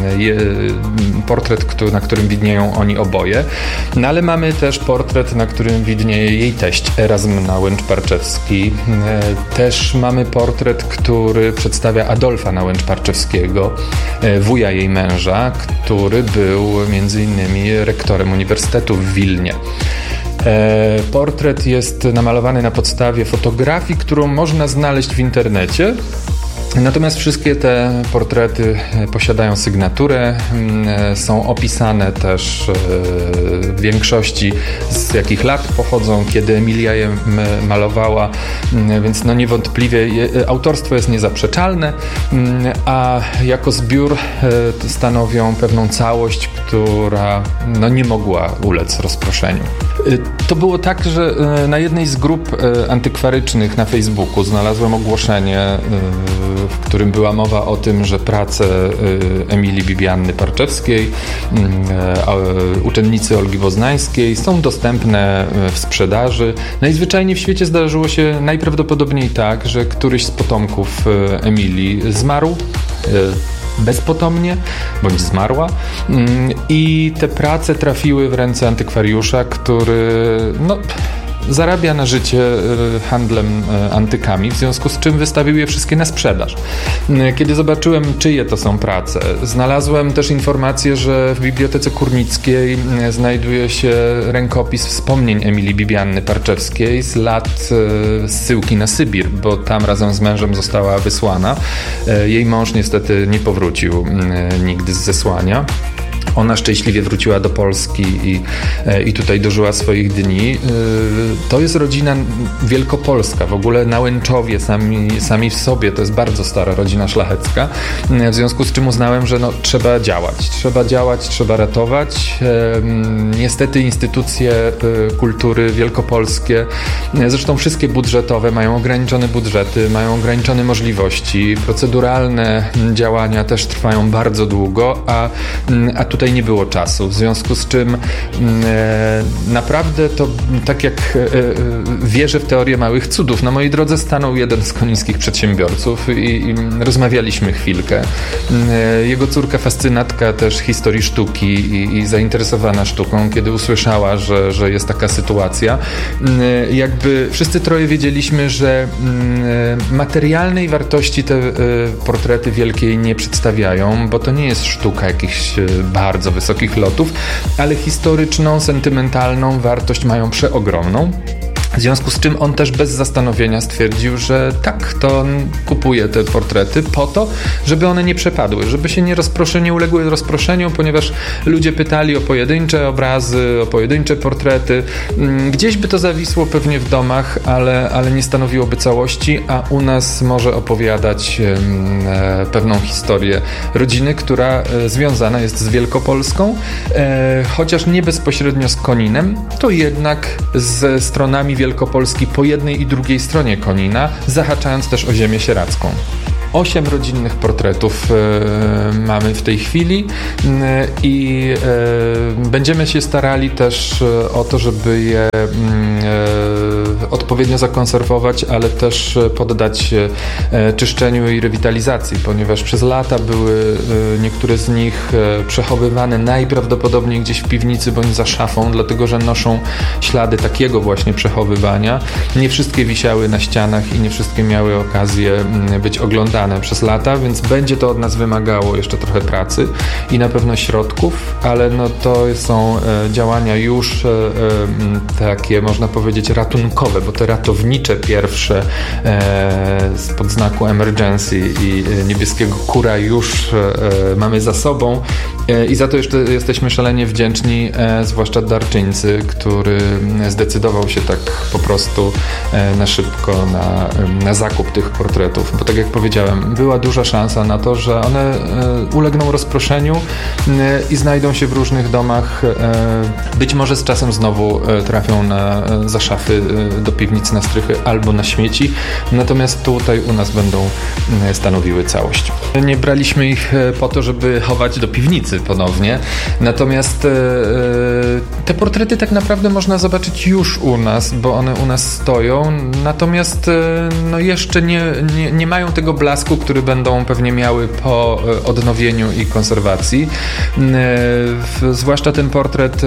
portret, na którym widnieją oni oboje. No ale mamy też portret, na którym widnieje jej teść Erazm Nałęcz-Parczewski. Też mamy portret, który przedstawia Adolfa Nałęcz-Parczewskiego, wuja jej męża, który był między innymi rektorem Uniwersytetu w Wilnie. Portret jest namalowany na podstawie fotografii, którą można znaleźć w internecie. Natomiast wszystkie te portrety posiadają sygnaturę, są opisane też w większości z jakich lat pochodzą, kiedy Emilia je malowała, więc niewątpliwie autorstwo jest niezaprzeczalne, a jako zbiór stanowią pewną całość, która nie mogła ulec rozproszeniu. To było tak, że na jednej z grup antykwarycznych na Facebooku znalazłem ogłoszenie, w którym była mowa o tym, że prace Emilii Bibianny Parczewskiej, uczennicy Olgi Boznańskiej są dostępne w sprzedaży. Najzwyczajniej w świecie zdarzyło się najprawdopodobniej tak, że któryś z potomków Emilii zmarł bezpotomnie, bądź zmarła i te prace trafiły w ręce antykwariusza, który zarabia na życie handlem antykami, w związku z czym wystawił je wszystkie na sprzedaż. Kiedy zobaczyłem, czyje to są prace, znalazłem też informację, że w Bibliotece Kurnickiej znajduje się rękopis wspomnień Emilii Bibianny Parczewskiej z lat zsyłki na Sybir, bo tam razem z mężem została wysłana. Jej mąż niestety nie powrócił nigdy z zesłania. ona szczęśliwie wróciła do Polski i tutaj dożyła swoich dni. To jest rodzina wielkopolska. W ogóle Nałęczowie sami w sobie to jest bardzo stara rodzina szlachecka. W związku z czym uznałem, że trzeba działać, trzeba ratować. Niestety instytucje kultury wielkopolskie, zresztą wszystkie budżetowe, mają ograniczone budżety, mają ograniczone możliwości. Proceduralne działania też trwają bardzo długo, a tutaj nie było czasu. W związku z czym naprawdę to tak jak wierzę w teorię małych cudów. Na mojej drodze stanął jeden z konińskich przedsiębiorców i rozmawialiśmy chwilkę. Jego córka, fascynatka też historii sztuki i zainteresowana sztuką, kiedy usłyszała, że jest taka sytuacja. Jakby wszyscy troje wiedzieliśmy, że materialnej wartości te portrety wielkiej nie przedstawiają, bo to nie jest sztuka jakichś bardzo wysokich lotów, ale historyczną, sentymentalną wartość mają przeogromną. W związku z czym on też bez zastanowienia stwierdził, że tak, to on kupuje te portrety po to, żeby one nie przepadły, żeby się nie uległy rozproszeniu, ponieważ ludzie pytali o pojedyncze obrazy, o pojedyncze portrety. Gdzieś by to zawisło pewnie w domach, ale nie stanowiłoby całości, a u nas może opowiadać pewną historię rodziny, która związana jest z Wielkopolską, chociaż nie bezpośrednio z Koninem, to jednak ze stronami Wielkopolski po jednej i drugiej stronie Konina, zahaczając też o ziemię sieradzką. 8 rodzinnych portretów mamy w tej chwili i będziemy się starali też o to, żeby je odpowiednio zakonserwować, ale też poddać czyszczeniu i rewitalizacji, ponieważ przez lata były niektóre z nich przechowywane najprawdopodobniej gdzieś w piwnicy bądź za szafą, dlatego że noszą ślady takiego właśnie przechowywania. Nie wszystkie wisiały na ścianach i nie wszystkie miały okazję być oglądane przez lata, więc będzie to od nas wymagało jeszcze trochę pracy i na pewno środków, ale to są działania już takie, można powiedzieć, ratunkowe, bo te ratownicze pierwsze spod znaku emergency i niebieskiego kura już mamy za sobą i za to jeszcze jesteśmy szalenie wdzięczni, zwłaszcza darczyńcy, który zdecydował się tak po prostu na szybko na zakup tych portretów, bo tak jak powiedziałem, była duża szansa na to, że one ulegną rozproszeniu i znajdą się w różnych domach, być może z czasem znowu trafią za szafy do piwnicy na strychy albo na śmieci, natomiast tutaj u nas będą stanowiły całość. Nie braliśmy ich po to, żeby chować do piwnicy ponownie, natomiast te portrety tak naprawdę można zobaczyć już u nas, bo one u nas stoją, natomiast jeszcze nie mają tego blasku, który będą pewnie miały po odnowieniu i konserwacji. Zwłaszcza ten portret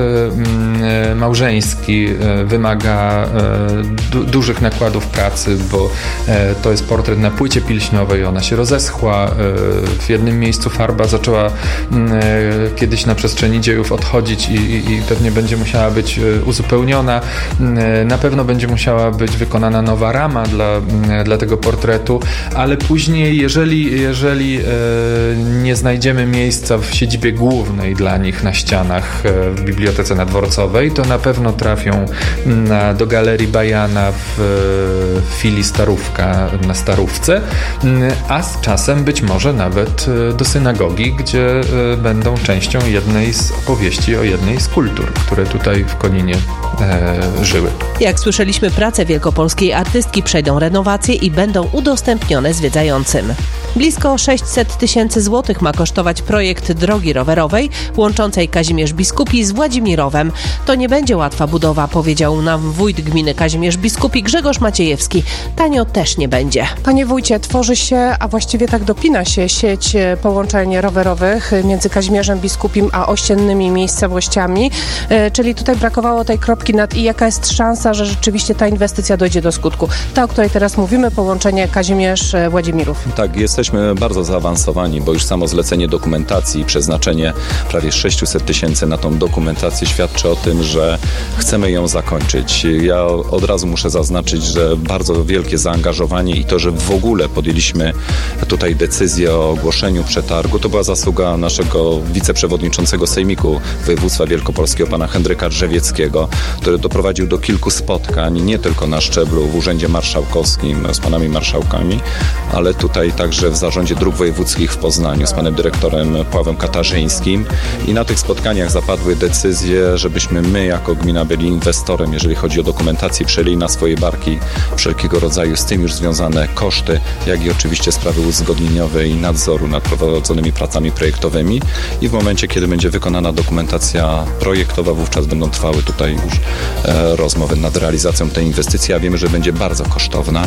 małżeński wymaga dużych nakładów pracy, bo to jest portret na płycie pilśniowej, ona się rozeschła. W jednym miejscu farba zaczęła kiedyś na przestrzeni dziejów odchodzić i pewnie będzie musiała być uzupełniona. Na pewno będzie musiała być wykonana nowa rama dla tego portretu, ale później, jeżeli nie znajdziemy miejsca w siedzibie głównej dla nich na ścianach w Bibliotece Nadworcowej, to na pewno trafią do Galerii Bajana w filii Starówka na Starówce, a z czasem być może nawet do synagogi, gdzie będą częścią jednej z opowieści o jednej z kultur, które tutaj w Koninie żyły. Jak słyszeliśmy, prace wielkopolskiej artystki przejdą renowację i będą udostępnione zwiedzającym. Blisko 600 000 złotych ma kosztować projekt drogi rowerowej łączącej Kazimierz Biskupi z Władzimirowem. To nie będzie łatwa budowa, powiedział nam wójt gminy Kazimierz Biskupi Grzegorz Maciejewski. Tanio też nie będzie. Panie wójcie, tworzy się, a właściwie tak dopina się sieć połączeń rowerowych między Kazimierzem Biskupim a ościennymi miejscowościami. Czyli tutaj brakowało tej kropki nad i. Jaka jest szansa, że rzeczywiście ta inwestycja dojdzie do skutku? Ta, o której teraz mówimy, połączenie Kazimierz-Władzimirów. Tak, jesteśmy bardzo zaawansowani, bo już samo zlecenie dokumentacji i przeznaczenie prawie 600 tysięcy na tą dokumentację świadczy o tym, że chcemy ją zakończyć. Ja od razu muszę zaznaczyć, że bardzo wielkie zaangażowanie i to, że w ogóle podjęliśmy tutaj decyzję o ogłoszeniu przetargu, to była zasługa naszego wiceprzewodniczącego Sejmiku Województwa Wielkopolskiego, pana Henryka Drzewieckiego, który doprowadził do kilku spotkań, nie tylko na szczeblu w Urzędzie Marszałkowskim z panami marszałkami, ale tutaj także w Zarządzie Dróg Wojewódzkich w Poznaniu z panem dyrektorem Pawłem Katarzyńskim i na tych spotkaniach zapadły decyzje, żebyśmy my jako gmina byli inwestorem, jeżeli chodzi o dokumentację, przejęli na swoje barki wszelkiego rodzaju z tym już związane koszty, jak i oczywiście sprawy uzgodnieniowe i nadzoru nad prowadzonymi pracami projektowymi i w momencie, kiedy będzie wykonana dokumentacja projektowa, wówczas będą trwały tutaj już rozmowy nad realizacją tej inwestycji, a wiemy, że będzie bardzo kosztowna,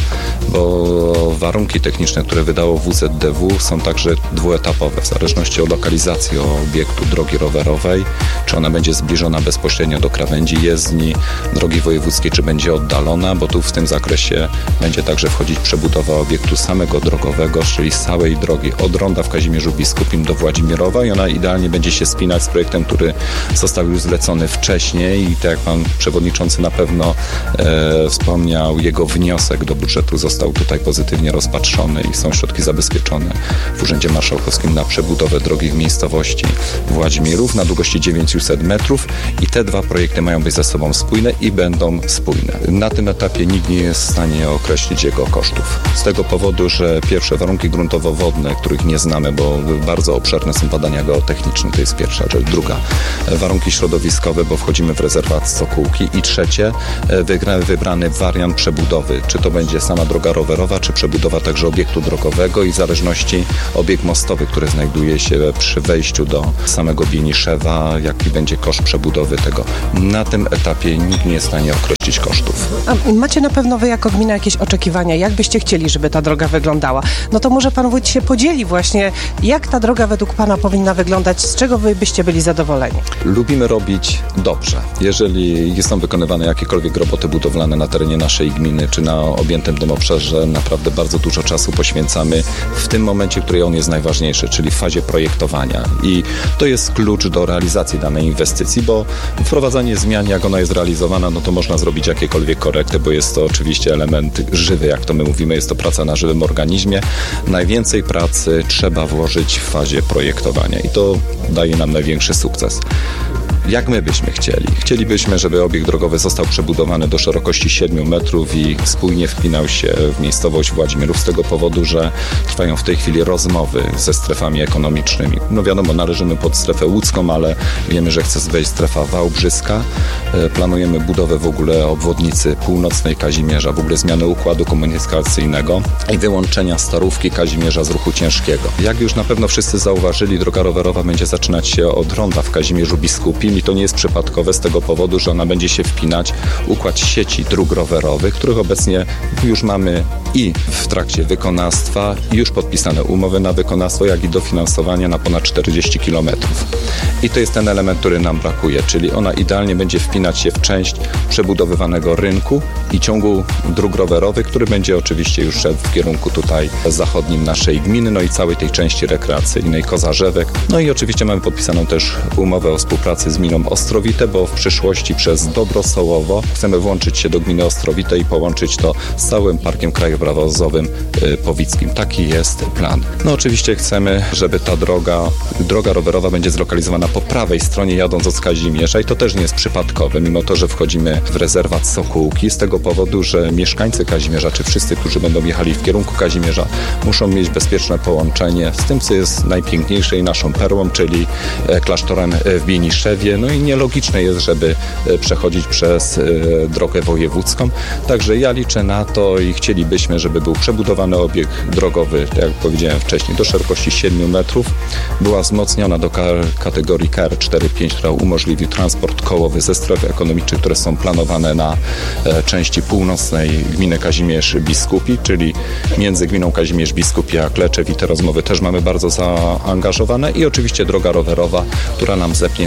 bo warunki techniczne, które wydało WZDW są także dwuetapowe, w zależności od lokalizacji obiektu drogi rowerowej, czy ona będzie zbliżona bezpośrednio do krawędzi jezdni, drogi wojewódzkiej, czy będzie oddalona, bo tu w tym zakresie będzie także wchodzić przebudowa obiektu samego drogowego, czyli z całej drogi od ronda w Kazimierzu Biskupim do Władzimirowa i ona idealnie będzie się spinać z projektem, który został już zlecony wcześniej i tak jak pan przewodniczący na pewno wspomniał, jego wniosek do budżetu został tutaj pozytywnie rozpatrzony i są środki zabezpieczone w Urzędzie Marszałkowskim na przebudowę drogi w miejscowości Władzimirów na długości 900 metrów i te dwa projekty mają być ze sobą spójne i będą spójne. Na tym etapie nikt nie jest w stanie określić jego kosztów. Z tego powodu, że pierwsze warunki gruntowo-wodne, których nie znamy, bo bardzo obszerne są badania geotechniczne, to jest pierwsza rzecz. Druga, warunki środowiskowe, bo wchodzimy w rezerwat Sokółki i trzecie, wybrany wariant przebudowy. Czy to będzie sama droga rowerowa, czy przebudowa także obiektu drogowego i w zależności obiekt mostowy, który znajduje się przy wejściu do samego Bieniszewa, jaki będzie koszt przebudowy tego. Na tym etapie nikt nie jest w stanie określić kosztów. A macie na pewno wy jako gmina jakieś oczekiwania, jak byście chcieli, żeby ta droga wyglądała? No to może pan wójt się podzieli właśnie, jak ta droga według pana powinna wyglądać, z czego wy byście byli zadowoleni? Lubimy robić dobrze. Jeżeli są wykonywane jakiekolwiek roboty budowlane na terenie naszej gminy, czy na objętym tym obszarze, naprawdę bardzo dużo czasu poświęcamy w tym momencie, w którym on jest najważniejszy, czyli w fazie projektowania. I to jest klucz do realizacji danej inwestycji, bo wprowadzanie zmian, jak ona jest realizowana, no to można zrobić jakiekolwiek korekty, bo jest to oczywiście element żywy, jak to my mówimy, jest to praca na żywym organizmie. Najwięcej pracy trzeba włożyć w fazie projektowania i to daje nam największy sukces. Jak my byśmy chcieli? Chcielibyśmy, żeby obiekt drogowy został przebudowany do szerokości 7 metrów i spójnie wpinał się w miejscowość Władzimirów z tego powodu, że trwają w tej chwili rozmowy ze strefami ekonomicznymi. No wiadomo, należymy pod strefę łódzką, ale wiemy, że chce wejść strefa wałbrzyska. Planujemy budowę w ogóle obwodnicy północnej Kazimierza, w ogóle zmiany układu komunikacyjnego i wyłączenia Starówki Kazimierza z ruchu ciężkiego. Jak już na pewno wszyscy zauważyli, droga rowerowa będzie zaczynać się od ronda w Kazimierzu Biskupim i to nie jest przypadkowe z tego powodu, że ona będzie się wpinać w układ sieci dróg rowerowych, których obecnie już mamy i w trakcie wykonawstwa, i już podpisane umowy na wykonawstwo, jak i dofinansowania na ponad 40 km. I to jest ten element, który nam brakuje, czyli ona idealnie będzie wpinać się w część przebudowywanego rynku i ciągu dróg rowerowych, który będzie oczywiście już szedł w kierunku tutaj zachodnim naszej gminy, no i całej tej części rekreacyjnej Kozarzewek. No i oczywiście mamy podpisaną też umowę o współpracy z gminą Ostrowite, bo w przyszłości przez Dobrosołowo chcemy włączyć się do gminy Ostrowite i połączyć to z całym Parkiem Krajobrazowym Powickim. Taki jest plan. No oczywiście chcemy, żeby ta droga rowerowa będzie zlokalizowana po prawej stronie jadąc od Kazimierza i to też nie jest przypadkowe, mimo to, że wchodzimy w rezerwat Sokółki z tego powodu, że mieszkańcy Kazimierza, czy wszyscy, którzy będą jechali w kierunku Kazimierza, muszą mieć bezpieczne połączenie z tym, co jest najpiękniejsze i naszą perłą, czyli klasztorem w Bieniszewie. No i nielogiczne jest, żeby przechodzić przez drogę wojewódzką. Także ja liczę na to i chcielibyśmy, żeby był przebudowany obiekt drogowy, tak jak powiedziałem wcześniej, do szerokości 7 metrów. Była wzmocniona do kategorii KR4-5, która umożliwi transport kołowy ze stref ekonomicznych, które są planowane na części północnej gminy Kazimierz Biskupi, czyli między gminą Kazimierz Biskupi a Kleczew i te rozmowy też mamy bardzo zaangażowane i oczywiście droga rowerowa, która nam zepnie cały układ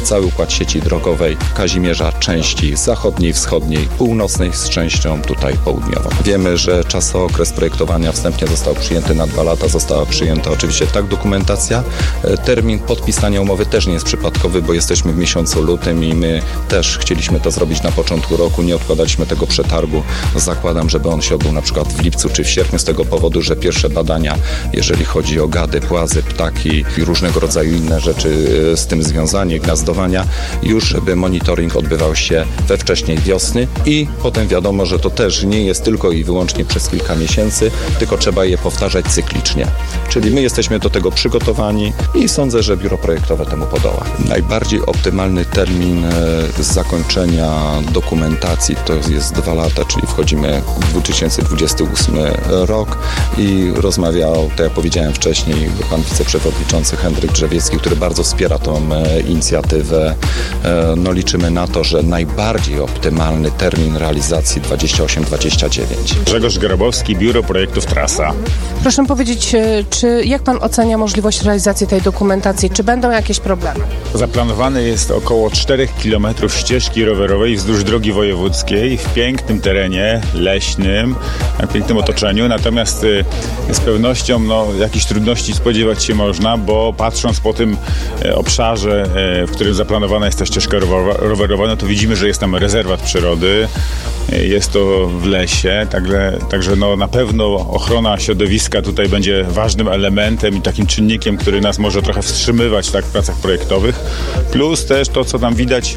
rozbudować sieci drogowej Kazimierza części zachodniej, wschodniej, północnej z częścią tutaj południową. Wiemy, że czasokres projektowania wstępnie został przyjęty na 2 lata, została przyjęta oczywiście dokumentacja. Termin podpisania umowy też nie jest przypadkowy, bo jesteśmy w miesiącu lutym i my też chcieliśmy to zrobić na początku roku, nie odkładaliśmy tego przetargu. Zakładam, żeby on się odbył na przykład w lipcu czy w sierpniu z tego powodu, że pierwsze badania, jeżeli chodzi o gady, płazy, ptaki i różnego rodzaju inne rzeczy z tym związane, gniazdowania, już żeby monitoring odbywał się we wcześniej wiosny i potem wiadomo, że to też nie jest tylko i wyłącznie przez kilka miesięcy, tylko trzeba je powtarzać cyklicznie. Czyli my jesteśmy do tego przygotowani i sądzę, że biuro projektowe temu podoła. Najbardziej optymalny termin zakończenia dokumentacji to jest 2 lata, czyli wchodzimy w 2028 rok i rozmawiał, tak jak powiedziałem wcześniej, pan wiceprzewodniczący Henryk Drzewiecki, który bardzo wspiera tą inicjatywę. No liczymy na to, że najbardziej optymalny termin realizacji 28-29. Grzegorz Grabowski, Biuro Projektów Trasa. Proszę powiedzieć, jak pan ocenia możliwość realizacji tej dokumentacji? Czy będą jakieś problemy? Zaplanowane jest około 4 km ścieżki rowerowej wzdłuż drogi wojewódzkiej w pięknym terenie leśnym, w pięknym otoczeniu. Natomiast z pewnością jakichś trudności spodziewać się można, bo patrząc po tym obszarze, w którym zaplanowana jest ta ścieżka rowerowa, to widzimy, że jest tam rezerwat przyrody, jest to w lesie, także na pewno ochrona środowiska tutaj będzie ważnym elementem i takim czynnikiem, który nas może trochę wstrzymywać w pracach projektowych. Plus też to, co tam widać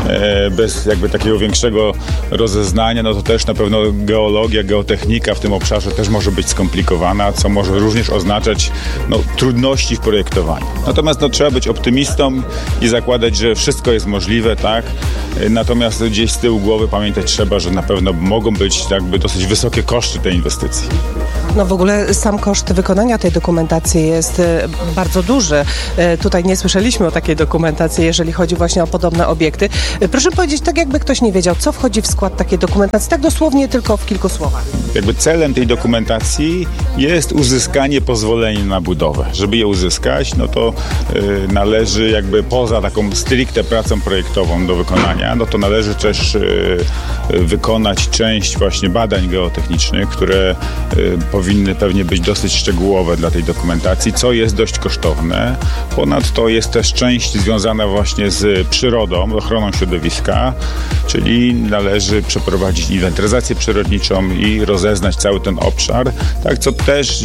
bez jakby takiego większego rozeznania, to też na pewno geologia, geotechnika w tym obszarze też może być skomplikowana, co może również oznaczać trudności w projektowaniu. Natomiast trzeba być optymistą i zakładać, że wszystko jest możliwe, tak? Natomiast gdzieś z tyłu głowy pamiętać trzeba, że na pewno mogą być dosyć wysokie koszty tej inwestycji. W ogóle sam koszt wykonania tej dokumentacji jest bardzo duży. Tutaj nie słyszeliśmy o takiej dokumentacji, jeżeli chodzi właśnie o podobne obiekty. Proszę powiedzieć, tak jakby ktoś nie wiedział, co wchodzi w skład takiej dokumentacji, tak dosłownie tylko w kilku słowach. Jakby celem tej dokumentacji jest uzyskanie pozwolenia na budowę. Żeby je uzyskać, to należy jakby poza taką stricte pracą projektową do wykonania, to należy też wykonać część właśnie badań geotechnicznych, które powinny pewnie być dosyć szczegółowe dla tej dokumentacji, co jest dość kosztowne. Ponadto jest też część związana właśnie z przyrodą, ochroną środowiska, czyli należy przeprowadzić inwentaryzację przyrodniczą i rozeznać cały ten obszar, co też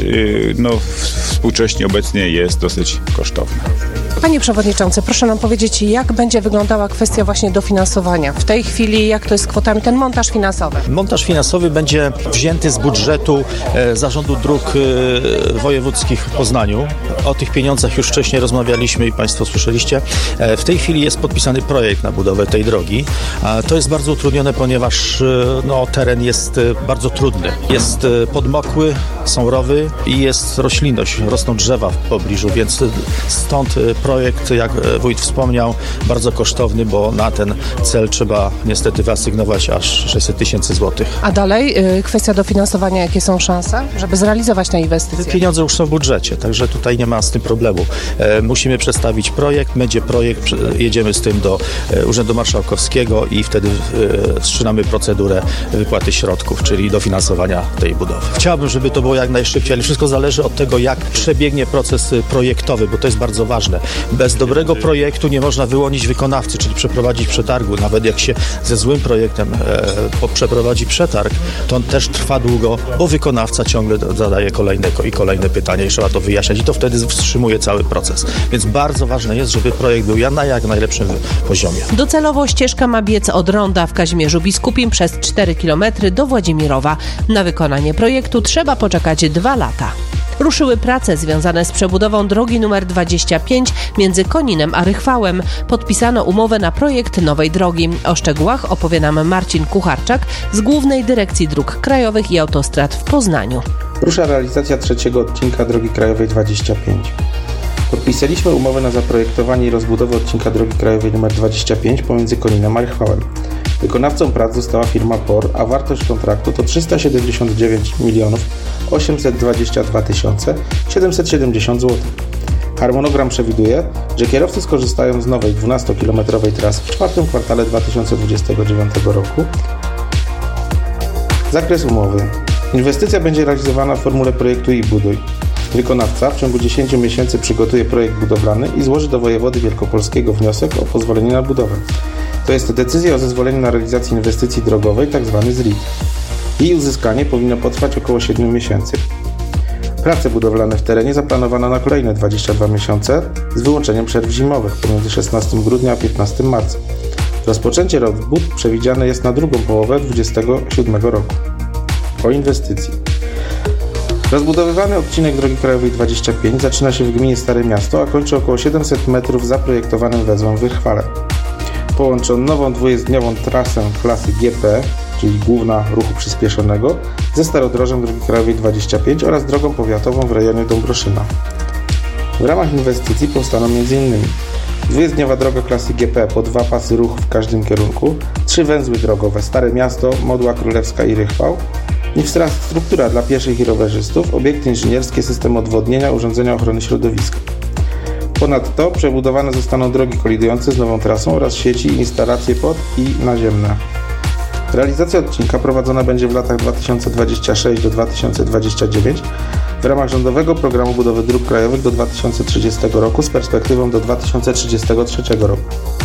współcześnie obecnie jest dosyć kosztowne. Panie Przewodniczący, proszę nam powiedzieć, jak będzie wyglądała kwestia właśnie dofinansowania? W tej chwili jak to jest z kwotami, ten montaż finansowy? Montaż finansowy będzie wzięty z budżetu Zarządu Dróg Wojewódzkich w Poznaniu. O tych pieniądzach już wcześniej rozmawialiśmy i Państwo słyszeliście. W tej chwili jest podpisany projekt na budowę tej drogi. To jest bardzo utrudnione, ponieważ teren jest bardzo trudny. Jest podmokły, są rowy i jest roślinność, rosną drzewa w pobliżu, więc stąd projekt, jak wójt wspomniał, bardzo kosztowny, bo na ten cel trzeba niestety wyasygnować aż 600 000 złotych. A dalej kwestia dofinansowania, jakie są szanse, żeby zrealizować tę inwestycję? Pieniądze już są w budżecie, także tutaj nie ma z tym problemu. Musimy przedstawić projekt, będzie projekt, jedziemy z tym do Urzędu Marszałkowskiego i wtedy wszczynamy procedurę wypłaty środków, czyli dofinansowania tej budowy. Chciałbym, żeby to było jak najszybciej, ale wszystko zależy od tego, jak przebiegnie proces projektowy, bo to jest bardzo ważne. Bez dobrego projektu nie można wyłonić wykonawcy, czyli przeprowadzić przetargu. Nawet jak się ze złym projektem przeprowadzi przetarg, to on też trwa długo, bo wykonawca ciągle zadaje kolejne pytania i trzeba to wyjaśniać i to wtedy wstrzymuje cały proces. Więc bardzo ważne jest, żeby projekt był na jak najlepszym poziomie. Docelowo ścieżka ma biec od ronda w Kazimierzu Biskupim przez 4 km do Włodzimirowa. Na wykonanie projektu trzeba poczekać 2 lata. Ruszyły prace związane z przebudową drogi nr 25 między Koninem a Rychwałem. Podpisano umowę na projekt nowej drogi. O szczegółach opowie nam Marcin Kucharczak z Głównej Dyrekcji Dróg Krajowych i Autostrad w Poznaniu. Rusza realizacja 3. odcinka drogi krajowej 25. Podpisaliśmy umowę na zaprojektowanie i rozbudowę odcinka drogi krajowej nr 25 pomiędzy Koninem a Rychwałem. Wykonawcą prac została firma POR, a wartość kontraktu to 379 822 770 zł. Harmonogram przewiduje, że kierowcy skorzystają z nowej 12-kilometrowej trasy w czwartym kwartale 2029 roku. Zakres umowy. Inwestycja będzie realizowana w formule projektu i buduj. Wykonawca w ciągu 10 miesięcy przygotuje projekt budowlany i złoży do wojewody wielkopolskiego wniosek o pozwolenie na budowę. To jest decyzja o zezwoleniu na realizację inwestycji drogowej, tzw. ZRID. Jej uzyskanie powinno potrwać około 7 miesięcy. Prace budowlane w terenie zaplanowano na kolejne 22 miesiące z wyłączeniem przerw zimowych pomiędzy 16 grudnia a 15 marca. Rozpoczęcie robót przewidziane jest na drugą połowę 2027 roku. O inwestycji. Rozbudowywany odcinek drogi krajowej 25 zaczyna się w gminie Stare Miasto, a kończy około 700 metrów zaprojektowanym węzłem w Wychwale. Połączy on nową dwujezdniową trasę klasy GP, czyli główna ruchu przyspieszonego, ze starodrożem drogi krajowej 25 oraz drogą powiatową w rejonie Dąbroszyna. W ramach inwestycji powstaną m.in. dwujezdniowa droga klasy GP po 2 pasy ruchu w każdym kierunku, 3 węzły drogowe Stare Miasto, Modła Królewska i Rychwał, infrastruktura dla pieszych i rowerzystów, obiekty inżynierskie, system odwodnienia, urządzenia ochrony środowiska. Ponadto przebudowane zostaną drogi kolidujące z nową trasą oraz sieci i instalacje pod- i naziemne. Realizacja odcinka prowadzona będzie w latach 2026 do 2029 w ramach rządowego programu budowy dróg krajowych do 2030 roku z perspektywą do 2033 roku.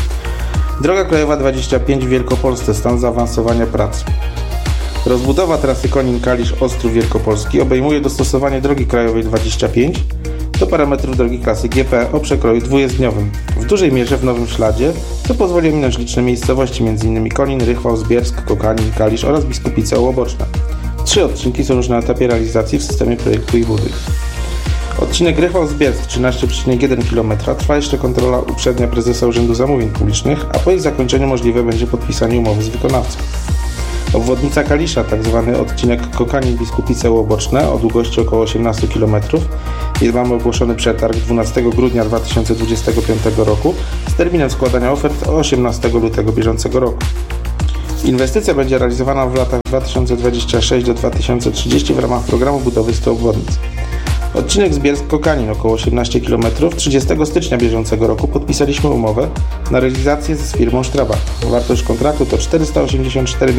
Droga krajowa 25 w Wielkopolsce, stan zaawansowania prac. Rozbudowa trasy Konin-Kalisz-Ostrów Wielkopolski obejmuje dostosowanie drogi krajowej 25 do parametrów drogi klasy GP o przekroju dwujezdniowym, w dużej mierze w nowym śladzie, co pozwoli ominąć liczne miejscowości, m.in. Konin, Rychwał, Zbiersk, Kokanin, Kalisz oraz Biskupice Ołoboczne. 3 odcinki są już na etapie realizacji w systemie projektu i buduj. Odcinek Rychwał-Zbiersk 13,1 km trwa jeszcze kontrola uprzednia prezesa Urzędu Zamówień Publicznych, a po jej zakończeniu możliwe będzie podpisanie umowy z wykonawcą. Obwodnica Kalisza, tzw. odcinek Kokanin-Biskupice Ołoboczne o długości około 18 km. Mamy ogłoszony przetarg 12 grudnia 2025 roku z terminem składania ofert 18 lutego bieżącego roku. Inwestycja będzie realizowana w latach 2026 do 2030 w ramach programu budowy 100 obwodnic. Odcinek Zbiersk-Kokanin około 18 km. 30 stycznia bieżącego roku podpisaliśmy umowę na realizację z firmą Strabag. Wartość kontraktu to 484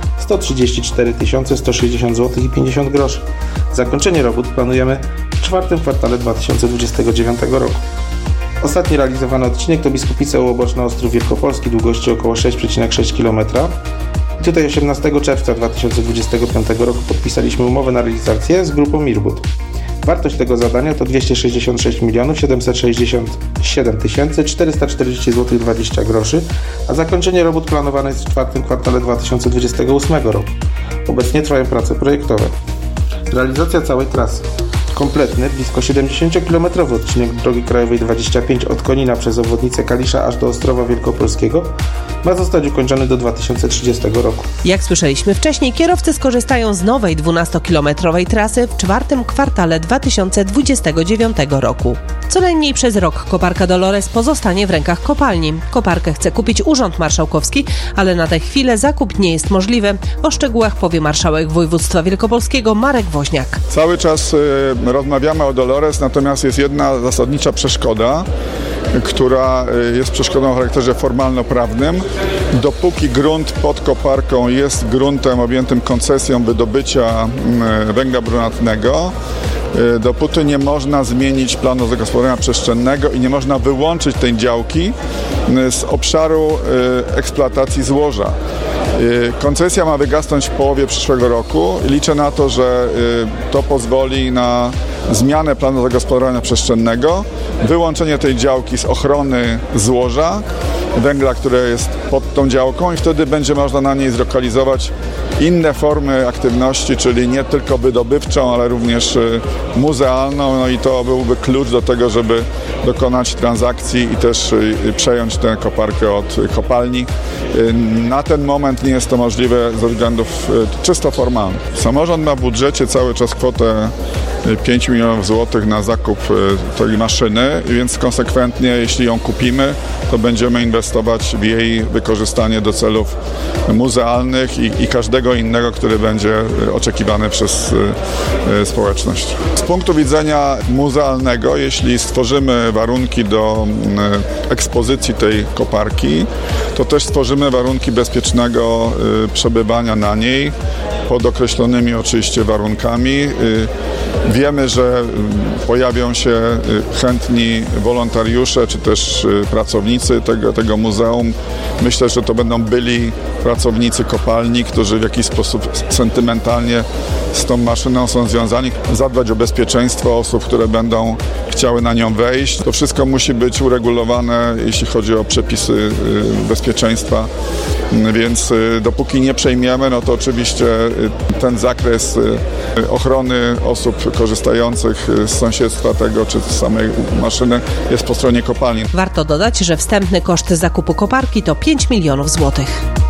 134 160 zł i 50 groszy. Zakończenie robót planujemy w czwartym kwartale 2029 roku. Ostatni realizowany odcinek to Biskupice Ołoboczne Ostrów Wielkopolski długości około 6,6 km. I tutaj 18 czerwca 2025 roku podpisaliśmy umowę na realizację z grupą Mirbud. Wartość tego zadania to 266 767 440 zł 20 groszy, a zakończenie robót planowane jest w czwartym kwartale 2028 roku. Obecnie trwają prace projektowe. Realizacja całej trasy. Kompletny, blisko 70-kilometrowy odcinek drogi krajowej 25 od Konina przez obwodnicę Kalisza aż do Ostrowa Wielkopolskiego ma zostać ukończony do 2030 roku. Jak słyszeliśmy wcześniej, kierowcy skorzystają z nowej 12-kilometrowej trasy w czwartym kwartale 2029 roku. Co najmniej przez rok koparka Dolores pozostanie w rękach kopalni. Koparkę chce kupić Urząd Marszałkowski, ale na tę chwilę zakup nie jest możliwy. O szczegółach powie marszałek województwa wielkopolskiego Marek Woźniak. Cały czas rozmawiamy o Dolores, natomiast jest jedna zasadnicza przeszkoda, która jest przeszkodą o charakterze formalno-prawnym. Dopóki grunt pod koparką jest gruntem objętym koncesją wydobycia węgla brunatnego, dopóty nie można zmienić planu zagospodarowania przestrzennego i nie można wyłączyć tej działki z obszaru eksploatacji złoża. Koncesja ma wygasnąć w połowie przyszłego roku. Liczę na to, że to pozwoli na zmianę planu zagospodarowania przestrzennego, wyłączenie tej działki z ochrony złoża węgla, które jest pod tą działką i wtedy będzie można na niej zlokalizować inne formy aktywności, czyli nie tylko wydobywczą, ale również muzealną, no i to byłby klucz do tego, żeby dokonać transakcji i też przejąć tę koparkę od kopalni. Na ten moment nie jest to możliwe ze względów czysto formalnych. Samorząd ma w budżecie cały czas kwotę 5 milionów złotych na zakup tej maszyny, więc konsekwentnie, jeśli ją kupimy, to będziemy inwestować w jej wykorzystanie do celów muzealnych i każdego innego, który będzie oczekiwany przez społeczność. Z punktu widzenia muzealnego, jeśli stworzymy warunki do ekspozycji tej koparki, to też stworzymy warunki bezpiecznego przebywania na niej pod określonymi oczywiście warunkami. Wiemy, że pojawią się chętni wolontariusze czy też pracownicy tego muzeum. Myślę, że to będą byli pracownicy kopalni, którzy w jakiś sposób sentymentalnie z tą maszyną są związani. Zadbać o bezpieczeństwo osób, które będą chciały na nią wejść. To wszystko musi być uregulowane, jeśli chodzi o przepisy bezpieczeństwa. Więc dopóki nie przejmiemy, no to oczywiście ten zakres ochrony osób korzystających z sąsiedztwa tego czy z samej maszyny jest po stronie kopalni. Warto dodać, że wstępny koszt zakupu koparki to 5 milionów złotych.